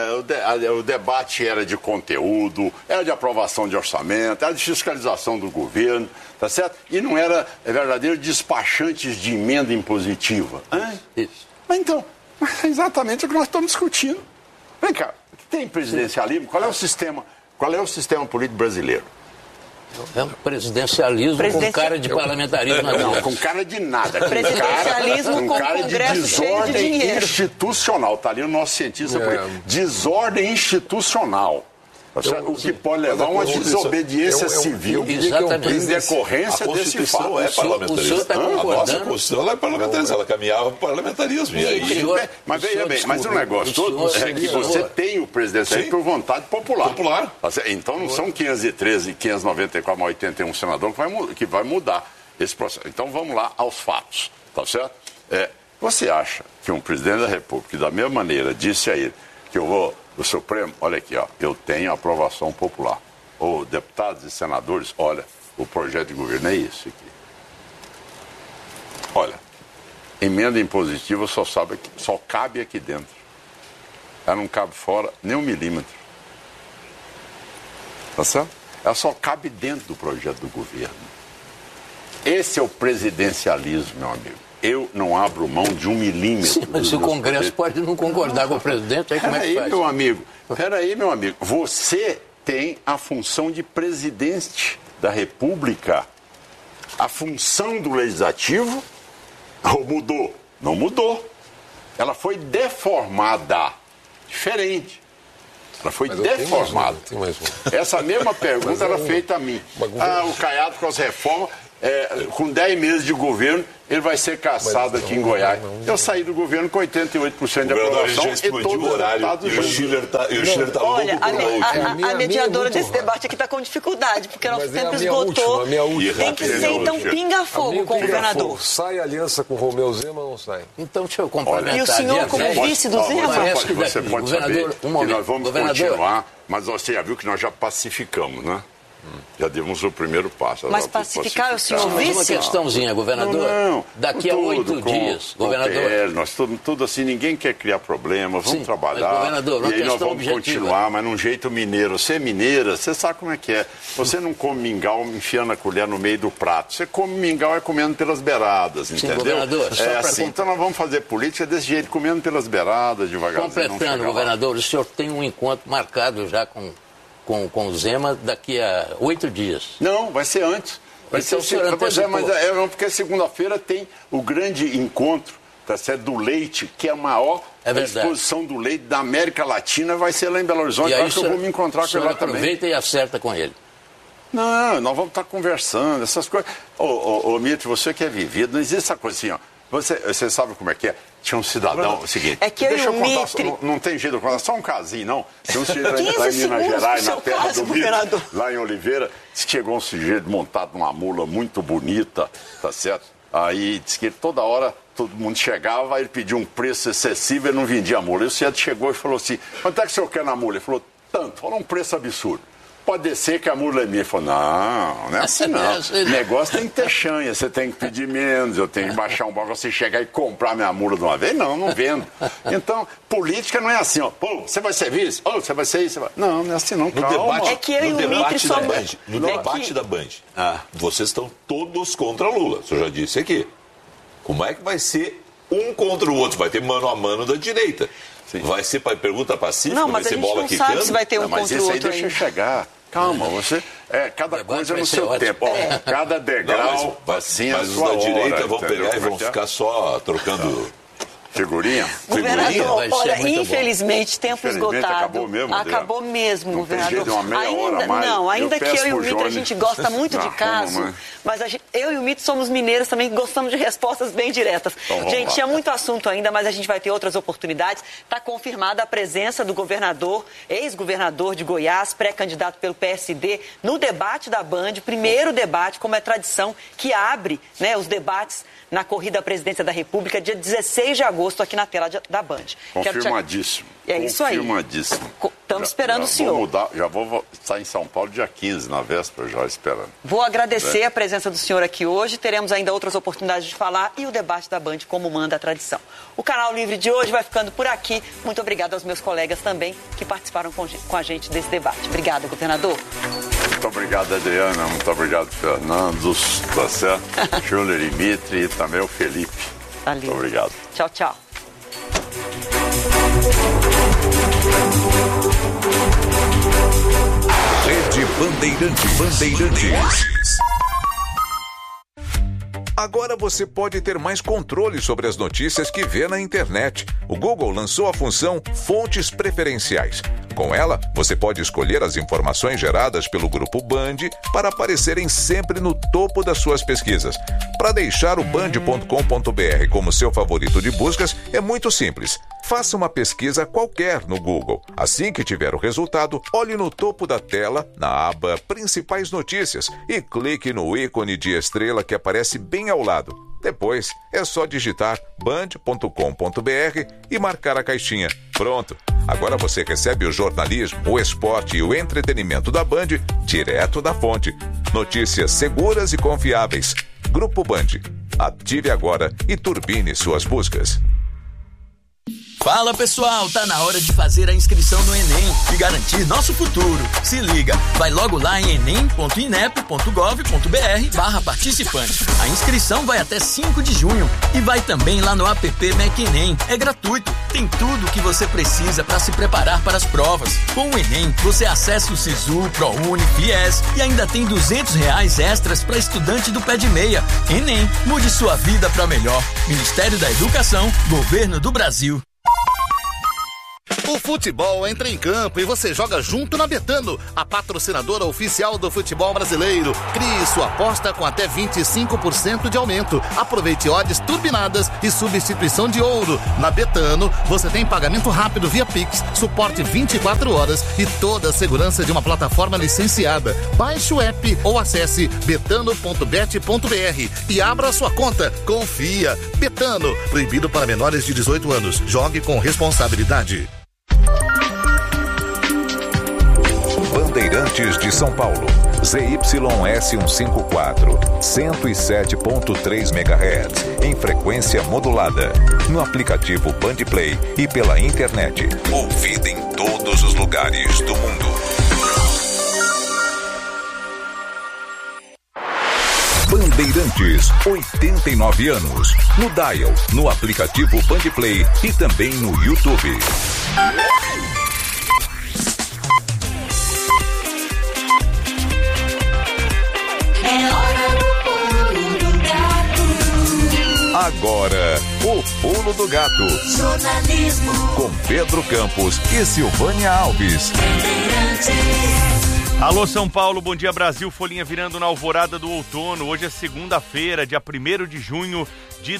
o debate era de conteúdo, era de aprovação de orçamento, era de fiscalização do governo, tá certo? E não era verdadeiros despachantes de emenda impositiva. Isso. Mas então, é exatamente o que nós estamos discutindo. Vem cá, tem presidencialismo? Qual é o sistema político brasileiro? É um presidencialismo com cara de parlamentarismo. Não, com cara de nada. Presidencialismo com cara de Congresso cheio de desordem dinheiro. institucional. Está ali o nosso cientista político. Desordem institucional. O que pode levar a uma desobediência civil em decorrência desse fato. É parlamentarismo. Está a nossa concordando? Constituição é parlamentarismo. Ela caminhava para o parlamentarismo. E aí, Mas veja bem, mas o negócio todo é que você tem o presidencialismo por vontade popular. Então não são 513 e 594 mais 81 senadores que vai mudar esse processo. Então vamos lá aos fatos, tá certo? Você acha que um presidente da República, da mesma maneira, disse a ele que eu vou... O Supremo, olha aqui, ó, eu tenho aprovação popular. Ô, deputados e senadores, olha, o projeto de governo é isso aqui. Olha, emenda impositiva só cabe aqui dentro. Ela não cabe fora nem 1 milímetro. Tá certo? Ela só cabe dentro do projeto do governo. Esse é o presidencialismo, meu amigo. Eu não abro mão de 1 milímetro. Sim, mas o Congresso pode não concordar com o presidente, aí como é que faz? Peraí, meu amigo. Você tem a função de presidente da República. A função do Legislativo mudou? Não mudou. Ela foi deformada. Diferente. Ela foi deformada. Essa mesma pergunta era feita a mim. O Caiado com as reformas... com 10 meses de governo, ele vai ser caçado aqui em Goiás. Eu saí do governo com 88% de aprovação e todos os deputados e o Schiller está Olha, louco a mediadora desse debate aqui está com dificuldade, porque nosso tempo esgotou. Tem que ser, então, pinga-fogo com o governador. Sai aliança com o Romeu Zema ou não sai? Então, deixa eu complementar. E o senhor como vice do Zema? Você pode saber que nós vamos continuar, mas você já viu que nós já pacificamos, né? Já demos o primeiro passo. Mas pacificar é o senhor vice? Uma questãozinha, governador. Não, daqui a 8 dias, governador. Nós tudo assim, ninguém quer criar problema, vamos trabalhar. Governador, e aí nós vamos continuar, mas num jeito mineiro. Você é mineira, você sabe como é que é. Você não come mingau enfiando a colher no meio do prato. Você come mingau comendo pelas beiradas, entendeu? Governador, assim, então nós vamos fazer política desse jeito, comendo pelas beiradas, devagarzinho. Completando, governador, o senhor tem um encontro marcado já com o Zema daqui a 8 dias. Não, vai ser antes. Vai ser o senhor porque segunda-feira tem o grande encontro, tá certo, do leite, que é a maior exposição do leite da América Latina, vai ser lá em Belo Horizonte. Eu acho que eu vou me encontrar com ele lá também. Aproveita e acerta com ele. Não, nós vamos estar conversando, essas coisas. Ô, Mitro, você que é vivido, não existe essa coisa assim, ó. Você sabe como é que é? Tinha um cidadão, seguinte, é que deixa eu contar, não tem jeito de contar, só um casinho, não. Tinha um sujeito lá em Minas Gerais, na terra do Mitro, lá em Oliveira, disse que chegou um sujeito montado numa mula muito bonita, tá certo? Aí disse que toda hora todo mundo chegava, ele pediu um preço excessivo e não vendia a mula. E o sujeito chegou e falou assim, quanto é que o senhor quer na mula? Ele falou, tanto, falou um preço absurdo. Pode descer que a mula é minha. Ele falou, não é assim não. O negócio tem que ter chanha, você tem que pedir menos, eu tenho que baixar um banco, você chegar e comprar minha mula de uma vez? Não vendo. Então, política não é assim, ó. Pô, você vai ser vice? Ou você vai ser isso? Não é assim não, calma. É que eu e o Mitri somos... No debate da Band, vocês estão todos contra Lula, o senhor já disse aqui. Como é que vai ser um contra o outro? Vai ter mano a mano da direita. Sim. Vai ser para pergunta pacífica, vai ser bola quicando? Não, mas a gente não sabe se vai ter um contra o outro. Deixa eu chegar. Calma, você. Cada coisa no seu tempo. Cada degrau, assim, mas os da direita vão pegar e vão ficar só trocando figurinha. Governador, olha, infelizmente, tempo esgotado. Acabou mesmo, governador. Ainda que eu e o Mitro a gente gosta muito de caso, mas eu e o Mitro somos mineiros também, gostamos de respostas bem diretas. Gente, tinha muito assunto ainda, mas a gente vai ter outras oportunidades. Está confirmada a presença do governador, ex-governador de Goiás, pré-candidato pelo PSD, no debate da Band, primeiro debate, como é tradição, que abre, né, os debates na corrida à presidência da República, dia 16 de agosto, aqui na tela da Band. Confirmadíssimo. É isso aí. Confirmadíssimo. Estamos esperando o senhor. Já vou estar em São Paulo dia 15, na véspera, já esperando. Vou agradecer a presença do senhor aqui hoje. Teremos ainda outras oportunidades de falar e o debate da Band, como manda a tradição. O Canal Livre de hoje vai ficando por aqui. Muito obrigado aos meus colegas também que participaram com a gente desse debate. Obrigada, governador. Muito obrigado, Adriana. Muito obrigado, Fernando, tá certo? Júnior e Mitri e também o Felipe. Valeu. Muito obrigado. Tchau, tchau. Rede Bandeirantes. Agora você pode ter mais controle sobre as notícias que vê na internet. O Google lançou a função Fontes Preferenciais. Com ela, você pode escolher as informações geradas pelo Grupo Band para aparecerem sempre no topo das suas pesquisas. Para deixar o band.com.br como seu favorito de buscas, é muito simples. Faça uma pesquisa qualquer no Google. Assim que tiver o resultado, olhe no topo da tela, na aba Principais Notícias, e clique no ícone de estrela que aparece bem ao lado. Depois, é só digitar band.com.br e marcar a caixinha. Pronto! Agora você recebe o jornalismo, o esporte e o entretenimento da Band direto da fonte. Notícias seguras e confiáveis. Grupo Band. Ative agora e turbine suas buscas. Fala pessoal, tá na hora de fazer a inscrição no Enem e garantir nosso futuro. Se liga, vai logo lá em enem.inep.gov.br/participante. A inscrição vai até 5 de junho e vai também lá no app MEC Enem. É gratuito, tem tudo o que você precisa para se preparar para as provas. Com o Enem, você acessa o Sisu, ProUni, FIES e ainda tem R$200 extras para estudante do pé de meia. Enem, mude sua vida para melhor. Ministério da Educação, Governo do Brasil. O futebol entra em campo e você joga junto na Betano, a patrocinadora oficial do futebol brasileiro. Crie sua aposta com até 25% de aumento. Aproveite odds turbinadas e substituição de ouro. Na Betano, você tem pagamento rápido via Pix, suporte 24 horas e toda a segurança de uma plataforma licenciada. Baixe o app ou acesse betano.bet.br e abra sua conta. Confia. Betano, proibido para menores de 18 anos. Jogue com responsabilidade. Bandeirantes de São Paulo, ZYS154, 107.3 MHz, em frequência modulada, no aplicativo Bandplay e pela internet, ouvida em todos os lugares do mundo. Bandeirantes, 89 anos, no dial, no aplicativo Bandplay e também no YouTube. Agora, o Pulo do Gato. Jornalismo. Com Pedro Campos e Silvânia Alves. Alô São Paulo, bom dia Brasil, folhinha virando na alvorada do outono. Hoje é segunda-feira, dia 1º de junho de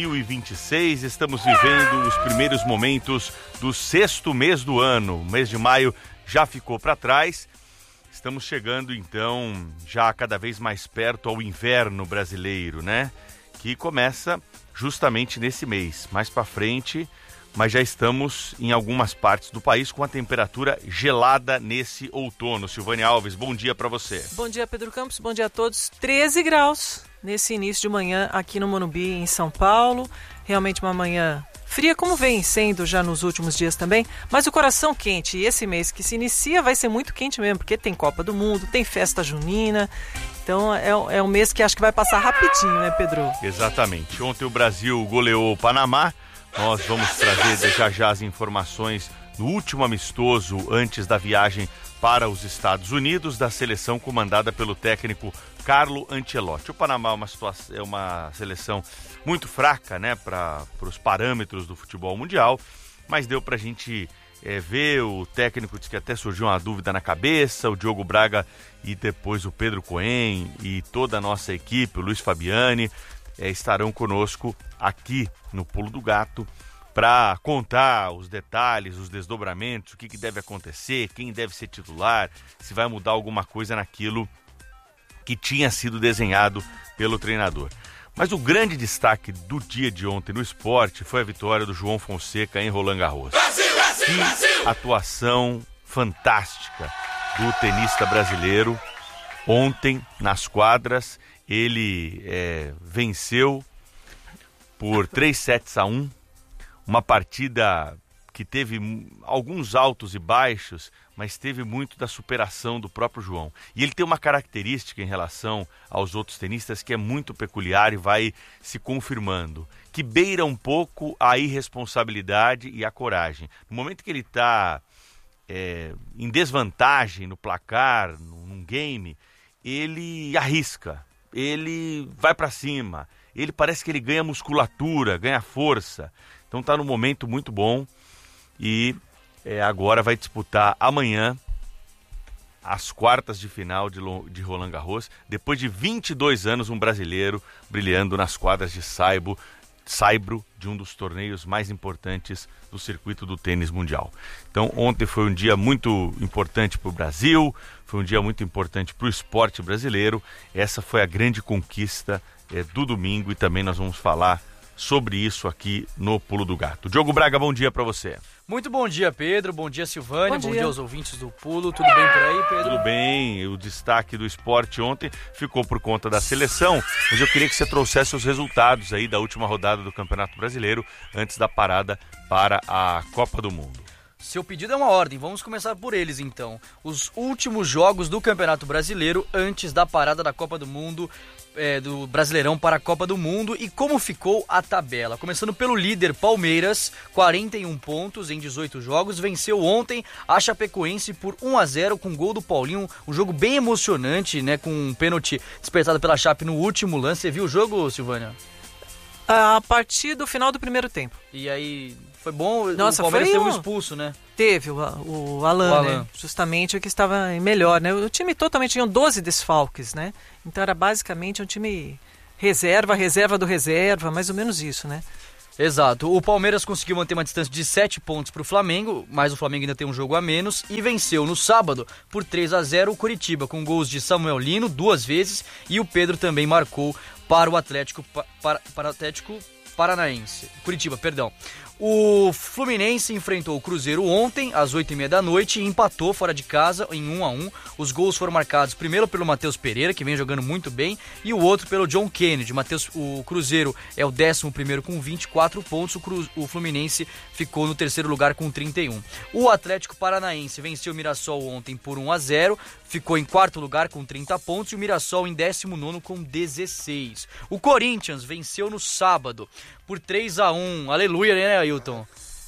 2026. Estamos vivendo os primeiros momentos do 6º mês do ano. O mês de maio já ficou para trás. Estamos chegando então já cada vez mais perto ao inverno brasileiro, né? Que começa justamente nesse mês, mais para frente, mas já estamos em algumas partes do país com a temperatura gelada nesse outono. Silvânia Alves, bom dia para você. Bom dia, Pedro Campos, bom dia a todos. 13 graus nesse início de manhã aqui no Morumbi, em São Paulo. Realmente uma manhã fria, como vem sendo já nos últimos dias também, mas o coração quente. E esse mês que se inicia vai ser muito quente mesmo, porque tem Copa do Mundo, tem festa junina. Então é um mês que acho que vai passar rapidinho, né, Pedro? Exatamente. Ontem o Brasil goleou o Panamá. Nós vamos trazer já as informações no último amistoso antes da viagem para os Estados Unidos da seleção comandada pelo técnico Carlo Ancelotti. O Panamá é uma seleção muito fraca, né, para os parâmetros do futebol mundial, mas deu para a gente ver. O técnico disse que até surgiu uma dúvida na cabeça. O Diogo Braga e depois o Pedro Cohen e toda a nossa equipe, o Luiz Fabiani, estarão conosco aqui no Pulo do Gato para contar os detalhes, os desdobramentos, o que deve acontecer, quem deve ser titular, se vai mudar alguma coisa naquilo que tinha sido desenhado pelo treinador. Mas o grande destaque do dia de ontem no esporte foi a vitória do João Fonseca em Roland Garros. Que atuação fantástica do tenista brasileiro. Ontem, nas quadras, ele venceu por 3-1, uma partida que teve alguns altos e baixos, mas teve muito da superação do próprio João. E ele tem uma característica em relação aos outros tenistas que é muito peculiar e vai se confirmando, que beira um pouco a irresponsabilidade e a coragem. No momento que ele está em desvantagem no placar, num game, ele arrisca, ele vai para cima, ele parece que ele ganha musculatura, ganha força. Então está num momento muito bom e agora vai disputar amanhã as quartas de final de Roland Garros, depois de 22 anos, um brasileiro brilhando nas quadras de saibro de um dos torneios mais importantes do circuito do tênis mundial. Então ontem foi um dia muito importante para o Brasil, foi um dia muito importante para o esporte brasileiro. Essa foi a grande conquista do domingo e também nós vamos falar sobre isso aqui no Pulo do Gato. Diogo Braga, bom dia para você. Muito bom dia, Pedro. Bom dia, Silvânia. Bom dia aos ouvintes do Pulo. Tudo bem por aí, Pedro? Tudo bem. O destaque do esporte ontem ficou por conta da seleção, mas eu queria que você trouxesse os resultados aí da última rodada do Campeonato Brasileiro antes da parada para a Copa do Mundo. Seu pedido é uma ordem, vamos começar por eles então. Os últimos jogos do Campeonato Brasileiro antes da parada da Copa do Mundo, do Brasileirão para a Copa do Mundo, e como ficou a tabela. Começando pelo líder Palmeiras, 41 pontos em 18 jogos, venceu ontem a Chapecoense por 1-0 com gol do Paulinho, um jogo bem emocionante, né, com um pênalti despertado pela Chape no último lance. Você viu o jogo, Silvânia? A partir do final do primeiro tempo. E aí, foi bom, Nossa, o Palmeiras foi teve um expulso, né? Teve o Alan, né? Justamente o que estava melhor, né? O time totalmente tinha 12 desfalques, né? Então era basicamente um time reserva do reserva, mais ou menos isso, né? Exato. O Palmeiras conseguiu manter uma distância de 7 pontos para o Flamengo, mas o Flamengo ainda tem um jogo a menos, e venceu no sábado por 3-0 o Curitiba, com gols de Samuel Lino 2 vezes, e o Pedro também marcou para o Atlético Paranaense. Curitiba, perdão. O Fluminense enfrentou o Cruzeiro ontem, às 20h30 da noite, e empatou fora de casa em 1-1. Os gols foram marcados primeiro pelo Matheus Pereira, que vem jogando muito bem, e o outro pelo John Kennedy. O Cruzeiro é o 11º com 24 pontos, o Fluminense ficou no terceiro lugar com 31. O Atlético Paranaense venceu o Mirassol ontem por 1-0, ficou em quarto lugar com 30 pontos, e o Mirassol em 19º com 16. O Corinthians venceu no sábado por 3-1. Aleluia, né, Ailton?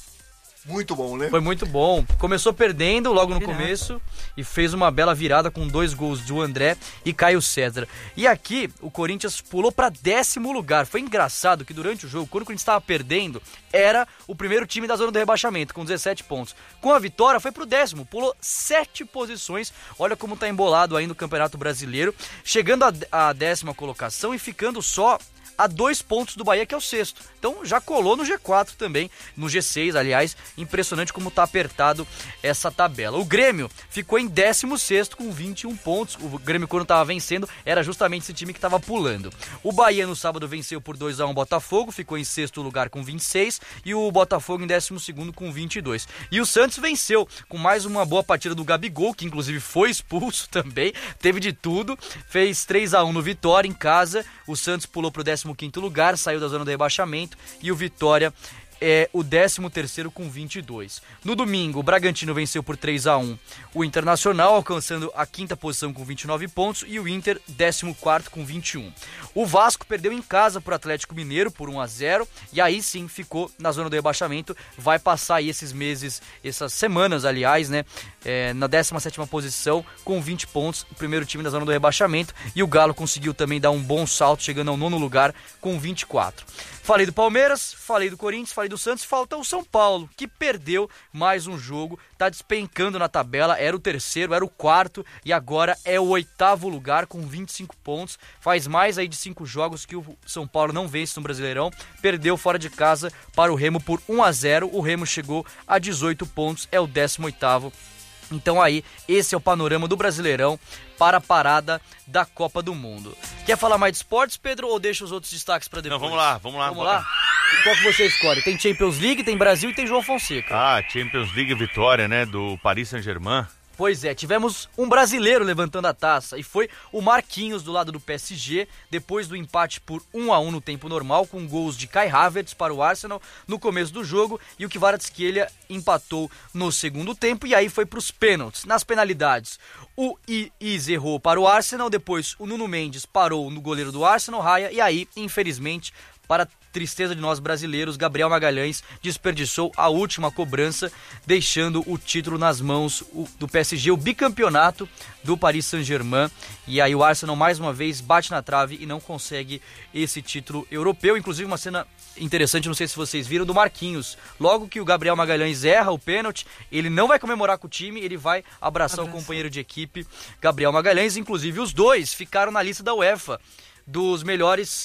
Muito bom, né? Foi muito bom. Começou perdendo logo no começo e fez uma bela virada com 2 gols do André e Caio César. E aqui o Corinthians pulou para 10º lugar. Foi engraçado que durante o jogo, quando o Corinthians estava perdendo, era o primeiro time da zona do rebaixamento, com 17 pontos. Com a vitória foi pro 10º, pulou 7 posições. Olha como tá embolado aí no Campeonato Brasileiro, chegando à 10ª colocação e ficando só a 2 pontos do Bahia, que é o 6º. Então já colou no G4 também, no G6, aliás. Impressionante como tá apertado essa tabela. O Grêmio ficou em 16º com 21 pontos. O Grêmio, quando tava vencendo, era justamente esse time que tava pulando. O Bahia no sábado venceu por 2-1 o Botafogo, ficou em 6º lugar com 26, e o Botafogo em 12º com 22. E o Santos venceu com mais uma boa partida do Gabigol, que inclusive foi expulso também, teve de tudo, fez 3-1 no Vitória em casa. O Santos pulou pro 15º lugar, saiu da zona do rebaixamento, e o Vitória é o 13º com 22. No domingo, o Bragantino venceu por 3-1 o Internacional, alcançando a 5ª posição com 29 pontos, e o Inter 14º com 21. O Vasco perdeu em casa para o Atlético Mineiro por 1-0, e aí sim ficou na zona do rebaixamento. Vai passar aí esses meses, essas semanas, aliás, né, na 17ª posição com 20 pontos, o primeiro time da zona do rebaixamento, e o Galo conseguiu também dar um bom salto, chegando ao 9º lugar com 24. Falei do Palmeiras, falei do Corinthians, falei do Santos, falta o São Paulo, que perdeu mais um jogo, tá despencando na tabela, era o 3º, era o 4º, e agora é o 8º lugar com 25 pontos, faz mais aí de 5 jogos que o São Paulo não vence no Brasileirão, perdeu fora de casa para o Remo por 1-0, o Remo chegou a 18 pontos, é o 18º. Então aí, esse é o panorama do Brasileirão para a parada da Copa do Mundo. Quer falar mais de esportes, Pedro, ou deixa os outros destaques para depois? Não, vamos lá. Vamos lá? Qual que você escolhe? Tem Champions League, tem Brasil e tem João Fonseca. Champions League vitória, né, do Paris Saint-Germain. Pois é, tivemos um brasileiro levantando a taça, e foi o Marquinhos do lado do PSG, depois do empate por 1-1 no tempo normal, com gols de Kai Havertz para o Arsenal no começo do jogo, e o Kvaratskhelia empatou no segundo tempo, e aí foi para os pênaltis. Nas penalidades, o Ize errou para o Arsenal, depois o Nuno Mendes parou no goleiro do Arsenal, Raya, e aí, infelizmente, para tristeza de nós brasileiros, Gabriel Magalhães desperdiçou a última cobrança, deixando o título nas mãos do PSG, o bicampeonato do Paris Saint-Germain. E aí o Arsenal mais uma vez bate na trave e não consegue esse título europeu. Inclusive uma cena interessante, não sei se vocês viram, do Marquinhos. Logo que o Gabriel Magalhães erra o pênalti, ele não vai comemorar com o time, ele vai abraçar o companheiro de equipe, Gabriel Magalhães. Inclusive os dois ficaram na lista da UEFA dos melhores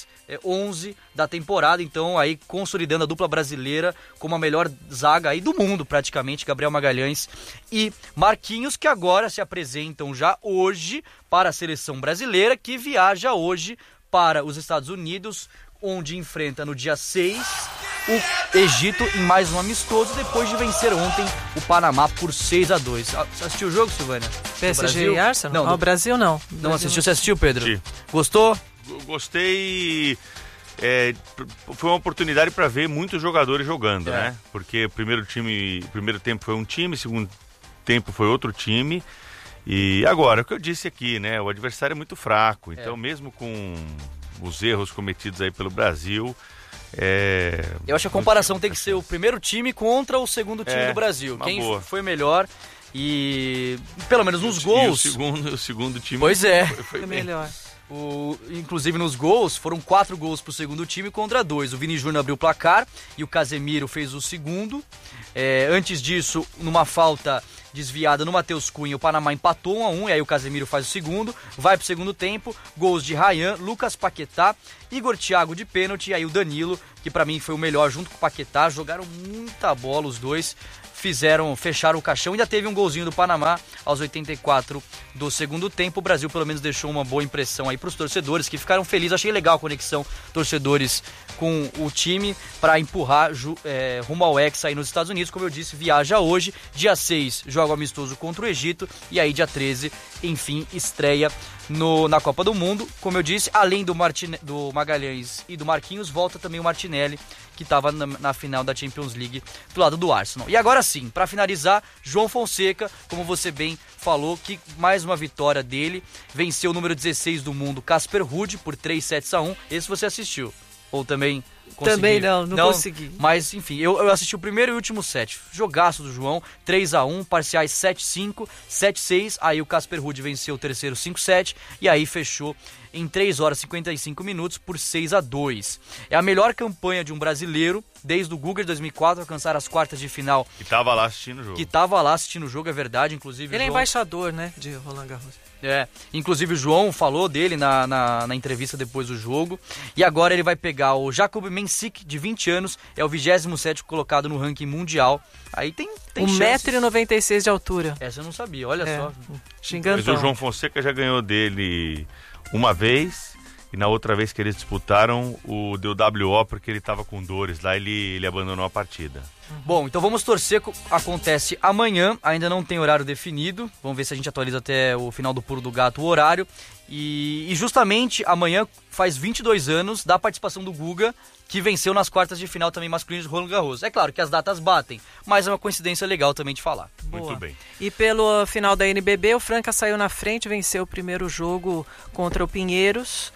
11 da temporada, então aí consolidando a dupla brasileira como a melhor zaga aí do mundo praticamente, Gabriel Magalhães e Marquinhos, que agora se apresentam já hoje para a seleção brasileira, que viaja hoje para os Estados Unidos, onde enfrenta no dia 6 o Egito em mais um amistoso, depois de vencer ontem o Panamá por 6-2. Você assistiu o jogo, Silvânia? PSG e Arsenal? Não, o Brasil não. Não assistiu? Você assistiu, Pedro? Sim. Gostou? Gostei. Foi uma oportunidade para ver muitos jogadores jogando, né? Porque o primeiro tempo foi um time, segundo tempo foi outro time. E agora, o que eu disse aqui, né? O adversário é muito fraco. Então, mesmo com os erros cometidos aí pelo Brasil, eu acho que a comparação tem que ser o primeiro time contra o segundo time do Brasil. Quem foi melhor e, pelo menos nos gols... E o segundo time foi melhor. Inclusive nos gols, foram 4 gols pro segundo time contra 2. O Vini Júnior abriu o placar e o Casemiro fez o segundo. Antes disso, numa falta desviada no Matheus Cunha, o Panamá empatou 1-1, e aí o Casemiro faz o segundo. Vai pro segundo tempo, gols de Ryan, Lucas Paquetá, Igor Thiago de pênalti, e aí o Danilo, que pra mim foi o melhor junto com o Paquetá. Jogaram muita bola os dois, fecharam o caixão. Ainda teve um golzinho do Panamá aos 84 do segundo tempo. O Brasil pelo menos deixou uma boa impressão aí pros torcedores, que ficaram felizes. Achei legal a conexão torcedores com o time para empurrar rumo ao Hexa aí nos Estados Unidos. Como eu disse, viaja hoje, dia 6 joga amistoso contra o Egito, e aí dia 13, enfim, estreia na Copa do Mundo. Como eu disse, além do Magalhães e do Marquinhos, volta também o Martinelli, que estava na final da Champions League do lado do Arsenal. E agora sim, para finalizar, João Fonseca, como você bem falou, que mais uma vitória dele, venceu o número 16 do mundo, Casper Ruud, por 3-7-1. Esse você assistiu? Ou também consegui? Também não consegui. Mas enfim, eu assisti o primeiro e o último set. Jogaço do João, 3-1, parciais 7-5, 7-6. Aí o Casper Ruud venceu o terceiro 5-7 e aí fechou em 3 horas e 55 minutos por 6-2. É a melhor campanha de um brasileiro desde o Guga de 2004 alcançar as quartas de final. Que tava lá assistindo o jogo. É verdade, inclusive. Ele é embaixador, né, de Roland Garros. Inclusive o João falou dele na entrevista depois do jogo. E agora ele vai pegar o Jakub Mensik, de 20 anos, é o 27º colocado no ranking mundial. Aí tem 1,96 m de altura. Essa eu não sabia, olha só. Xingando. Mas o João Fonseca já ganhou dele uma vez, e na outra vez que eles disputaram, deu WO porque ele estava com dores lá, ele abandonou a partida. Bom, então vamos torcer, acontece amanhã, ainda não tem horário definido, vamos ver se a gente atualiza até o final do Pulo do Gato o horário, e justamente amanhã faz 22 anos da participação do Guga, que venceu nas quartas de final também masculino de Roland Garros. É claro que as datas batem, mas é uma coincidência legal também de falar. Boa. Muito bem. E pelo final da NBB, o Franca saiu na frente, venceu o primeiro jogo contra o Pinheiros,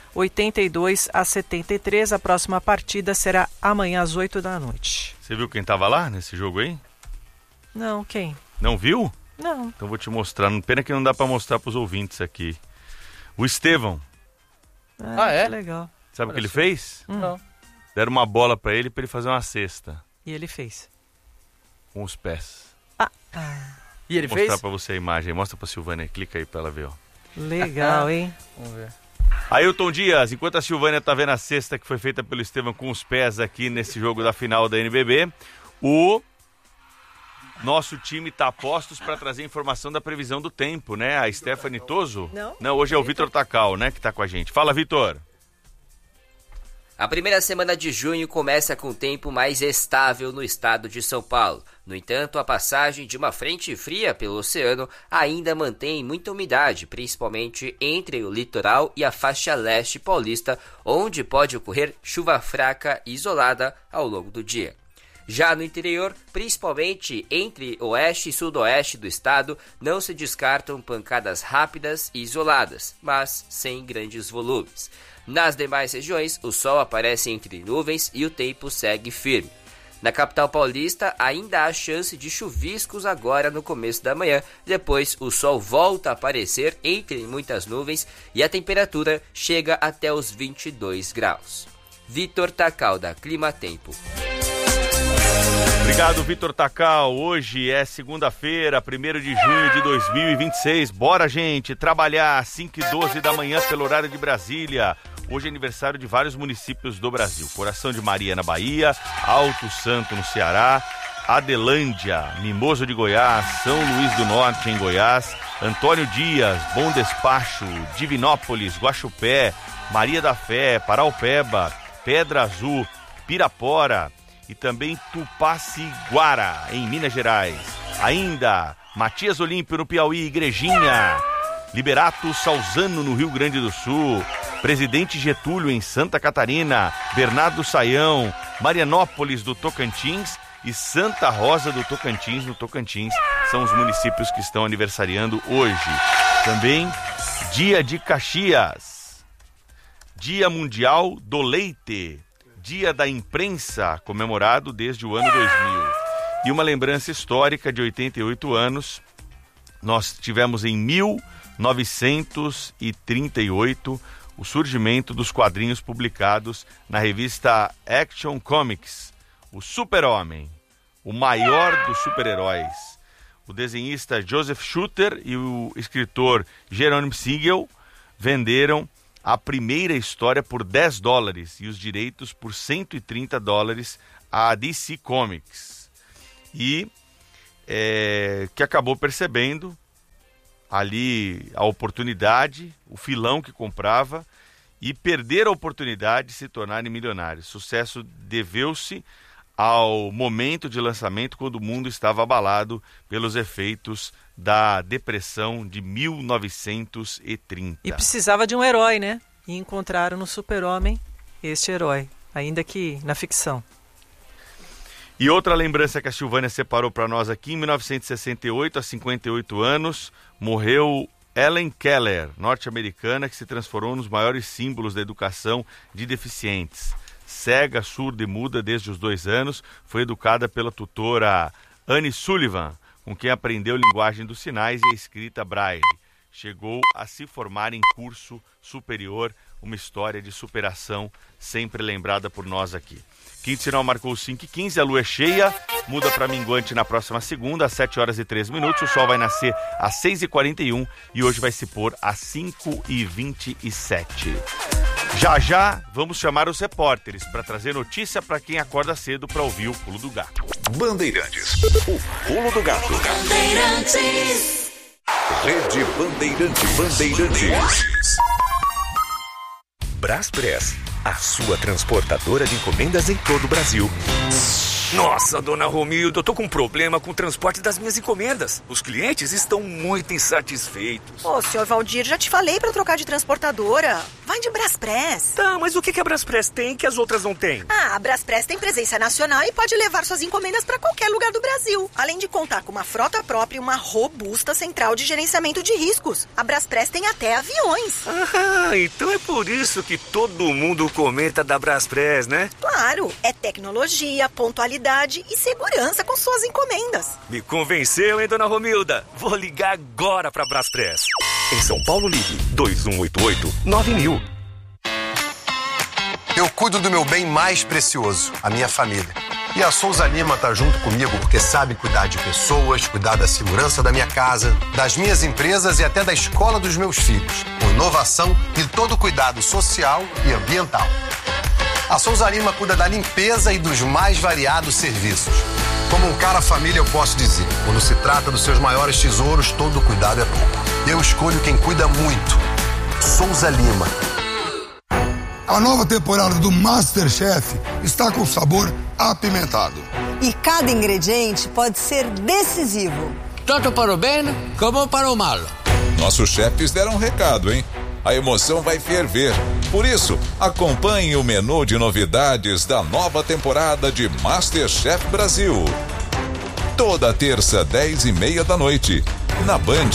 82-73. A próxima partida será amanhã às 8 da noite. Você viu quem estava lá nesse jogo aí? Não, quem? Não viu? Não. Então vou te mostrar. Pena que não dá para mostrar para os ouvintes aqui. O Estevão. É? Legal. Sabe o que ele fez? Não. Deram uma bola para ele fazer uma cesta. E ele fez? Com os pés. E ele Vou fez? mostrar para você a imagem. Mostra para Silvânia. Clica aí para ela ver. Ó. Legal, hein? Vamos ver. Ailton Dias, enquanto a Silvânia tá vendo a cesta que foi feita pelo Estevão com os pés aqui nesse jogo da final da NBB, o nosso time tá a postos para trazer informação da previsão do tempo, né? A Stephanie Toso? Não, hoje é o Vitor Tacal, né, que tá com a gente. Fala, Vitor. A primeira semana de junho começa com tempo mais estável no estado de São Paulo. No entanto, a passagem de uma frente fria pelo oceano ainda mantém muita umidade, principalmente entre o litoral e a faixa leste paulista, onde pode ocorrer chuva fraca e isolada ao longo do dia. Já no interior, principalmente entre oeste e sudoeste do estado, não se descartam pancadas rápidas e isoladas, mas sem grandes volumes. Nas demais regiões, o sol aparece entre nuvens e o tempo segue firme. Na capital paulista, ainda há chance de chuviscos agora no começo da manhã, depois o sol volta a aparecer entre muitas nuvens e a temperatura chega até os 22 graus. Vitor Tacal, da Clima Tempo. Obrigado, Vitor Tacal. Hoje é segunda-feira, 1º de junho de 2026. Bora, gente, trabalhar às 5h12 da manhã pelo horário de Brasília. Hoje é aniversário de vários municípios do Brasil. Coração de Maria, na Bahia, Alto Santo, no Ceará, Adelândia, Mimoso de Goiás, São Luís do Norte, em Goiás, Antônio Dias, Bom Despacho, Divinópolis, Guaxupé, Maria da Fé, Paraupeba, Pedra Azul, Pirapora e também Tupaciguara, em Minas Gerais. Ainda, Matias Olímpio, no Piauí, Igrejinha, Liberato Salzano, no Rio Grande do Sul, Presidente Getúlio, em Santa Catarina, Bernardo Saião, Marianópolis, do Tocantins e Santa Rosa do Tocantins, no Tocantins, são os municípios que estão aniversariando hoje. Também, Dia de Caxias, Dia Mundial do Leite, Dia da Imprensa, comemorado desde o ano 2000. E uma lembrança histórica de 88 anos, nós tivemos em 1938 o surgimento dos quadrinhos publicados na revista Action Comics, o Super-Homem, o maior dos super-heróis. O desenhista Joseph Shooter e o escritor Jerome Siegel venderam a primeira história por $10 e os direitos por $130 à DC Comics. E que acabou percebendo ali a oportunidade, o filão que comprava, e perder a oportunidade de se tornarem milionários. Sucesso deveu-se ao momento de lançamento, quando o mundo estava abalado pelos efeitos da depressão de 1930. E precisava de um herói, né? E encontraram no Super-Homem este herói, ainda que na ficção. E outra lembrança que a Silvânia separou para nós aqui, em 1968, aos 58 anos, morreu Helen Keller, norte-americana, que se transformou nos maiores símbolos da educação de deficientes. Cega, surda e muda desde os 2 anos, foi educada pela tutora Anne Sullivan, com quem aprendeu linguagem dos sinais e a escrita braille. Chegou a se formar em curso superior, uma história de superação sempre lembrada por nós aqui. Quinto sinal marcou 5h15, a lua é cheia, muda para minguante na próxima segunda, às 7h03. O sol vai nascer às 6h41 e hoje vai se pôr às 5h27. Já vamos chamar os repórteres para trazer notícia para quem acorda cedo para ouvir o Pulo do Gato. Bandeirantes, o Pulo do Gato. Bandeirantes. Rede Bandeirantes. Braspress, a sua transportadora de encomendas em todo o Brasil. Nossa, dona Romilda, eu tô com um problema com o transporte das minhas encomendas. Os clientes estão muito insatisfeitos. Ô, senhor Valdir, já te falei pra trocar de transportadora. Vai de Braspress. Tá, mas o que a Braspress tem que as outras não têm? A Braspress tem presença nacional e pode levar suas encomendas pra qualquer lugar do Brasil. Além de contar com uma frota própria e uma robusta central de gerenciamento de riscos. A Braspress tem até aviões. Ah, então é por isso que todo mundo comenta da Braspress, né? Claro, é tecnologia, pontualidade e segurança com suas encomendas. Me convenceu, hein, dona Romilda? Vou ligar agora pra Braspress. Em São Paulo, ligue 2188-9000. Eu cuido do meu bem mais precioso, a minha família. E a Souza Lima tá junto comigo porque sabe cuidar de pessoas, cuidar da segurança da minha casa, das minhas empresas e até da escola dos meus filhos, com inovação e todo cuidado social e ambiental. A Souza Lima cuida da limpeza e dos mais variados serviços. Como um cara família, eu posso dizer, quando se trata dos seus maiores tesouros, todo cuidado é bom. Eu escolho quem cuida muito. Souza Lima. A nova temporada do MasterChef está com sabor apimentado. E cada ingrediente pode ser decisivo. Tanto para o bem como para o mal. Nossos chefes deram um recado, hein? A emoção vai ferver. Por isso, acompanhe o menu de novidades da nova temporada de MasterChef Brasil. Toda terça, 10h30 da noite, na Band.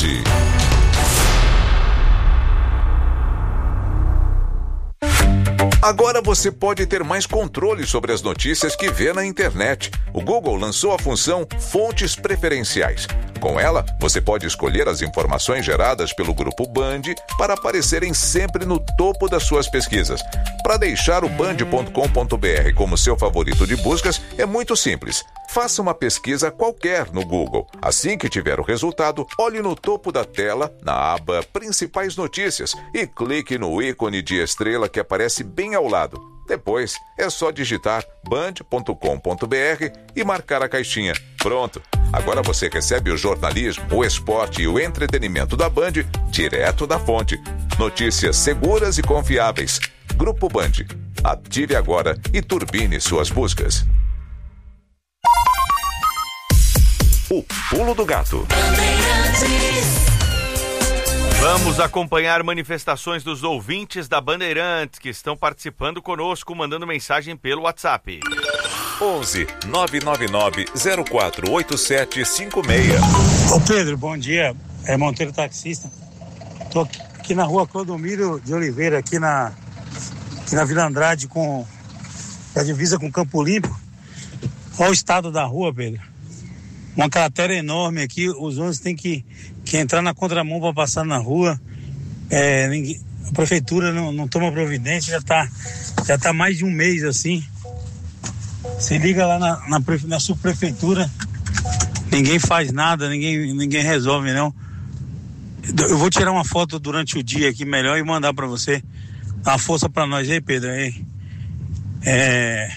Agora você pode ter mais controle sobre as notícias que vê na internet. O Google lançou a função Fontes Preferenciais. Com ela, você pode escolher as informações geradas pelo Grupo Band para aparecerem sempre no topo das suas pesquisas. Para deixar o band.com.br como seu favorito de buscas, é muito simples. Faça uma pesquisa qualquer no Google. Assim que tiver o resultado, olhe no topo da tela, na aba Principais Notícias, e clique no ícone de estrela que aparece bem ao lado. Depois, é só digitar band.com.br e marcar a caixinha. Pronto! Agora você recebe o jornalismo, o esporte e o entretenimento da Band direto da fonte. Notícias seguras e confiáveis. Grupo Band. Ative agora e turbine suas buscas. O Pulo do Gato. Vamos acompanhar manifestações dos ouvintes da Bandeirantes que estão participando conosco, mandando mensagem pelo WhatsApp. 11 999 048756. Ô Pedro, bom dia. É Monteiro Taxista. Tô aqui na rua Clodomiro de Oliveira, aqui na Vila Andrade, com a divisa com Campo Limpo. Olha o estado da rua, Pedro. Uma cratera enorme aqui, os ônibus têm que entrar na contramão para passar na rua. A prefeitura não toma providência, já tá mais de um mês assim. Você liga lá na subprefeitura, ninguém faz nada, ninguém resolve não. Eu vou tirar uma foto durante o dia aqui melhor e mandar para você. Dá uma força para nós aí, Pedro. É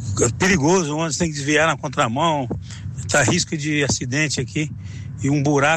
perigoso, onde tem que desviar na contramão, tá risco de acidente aqui e um buraco.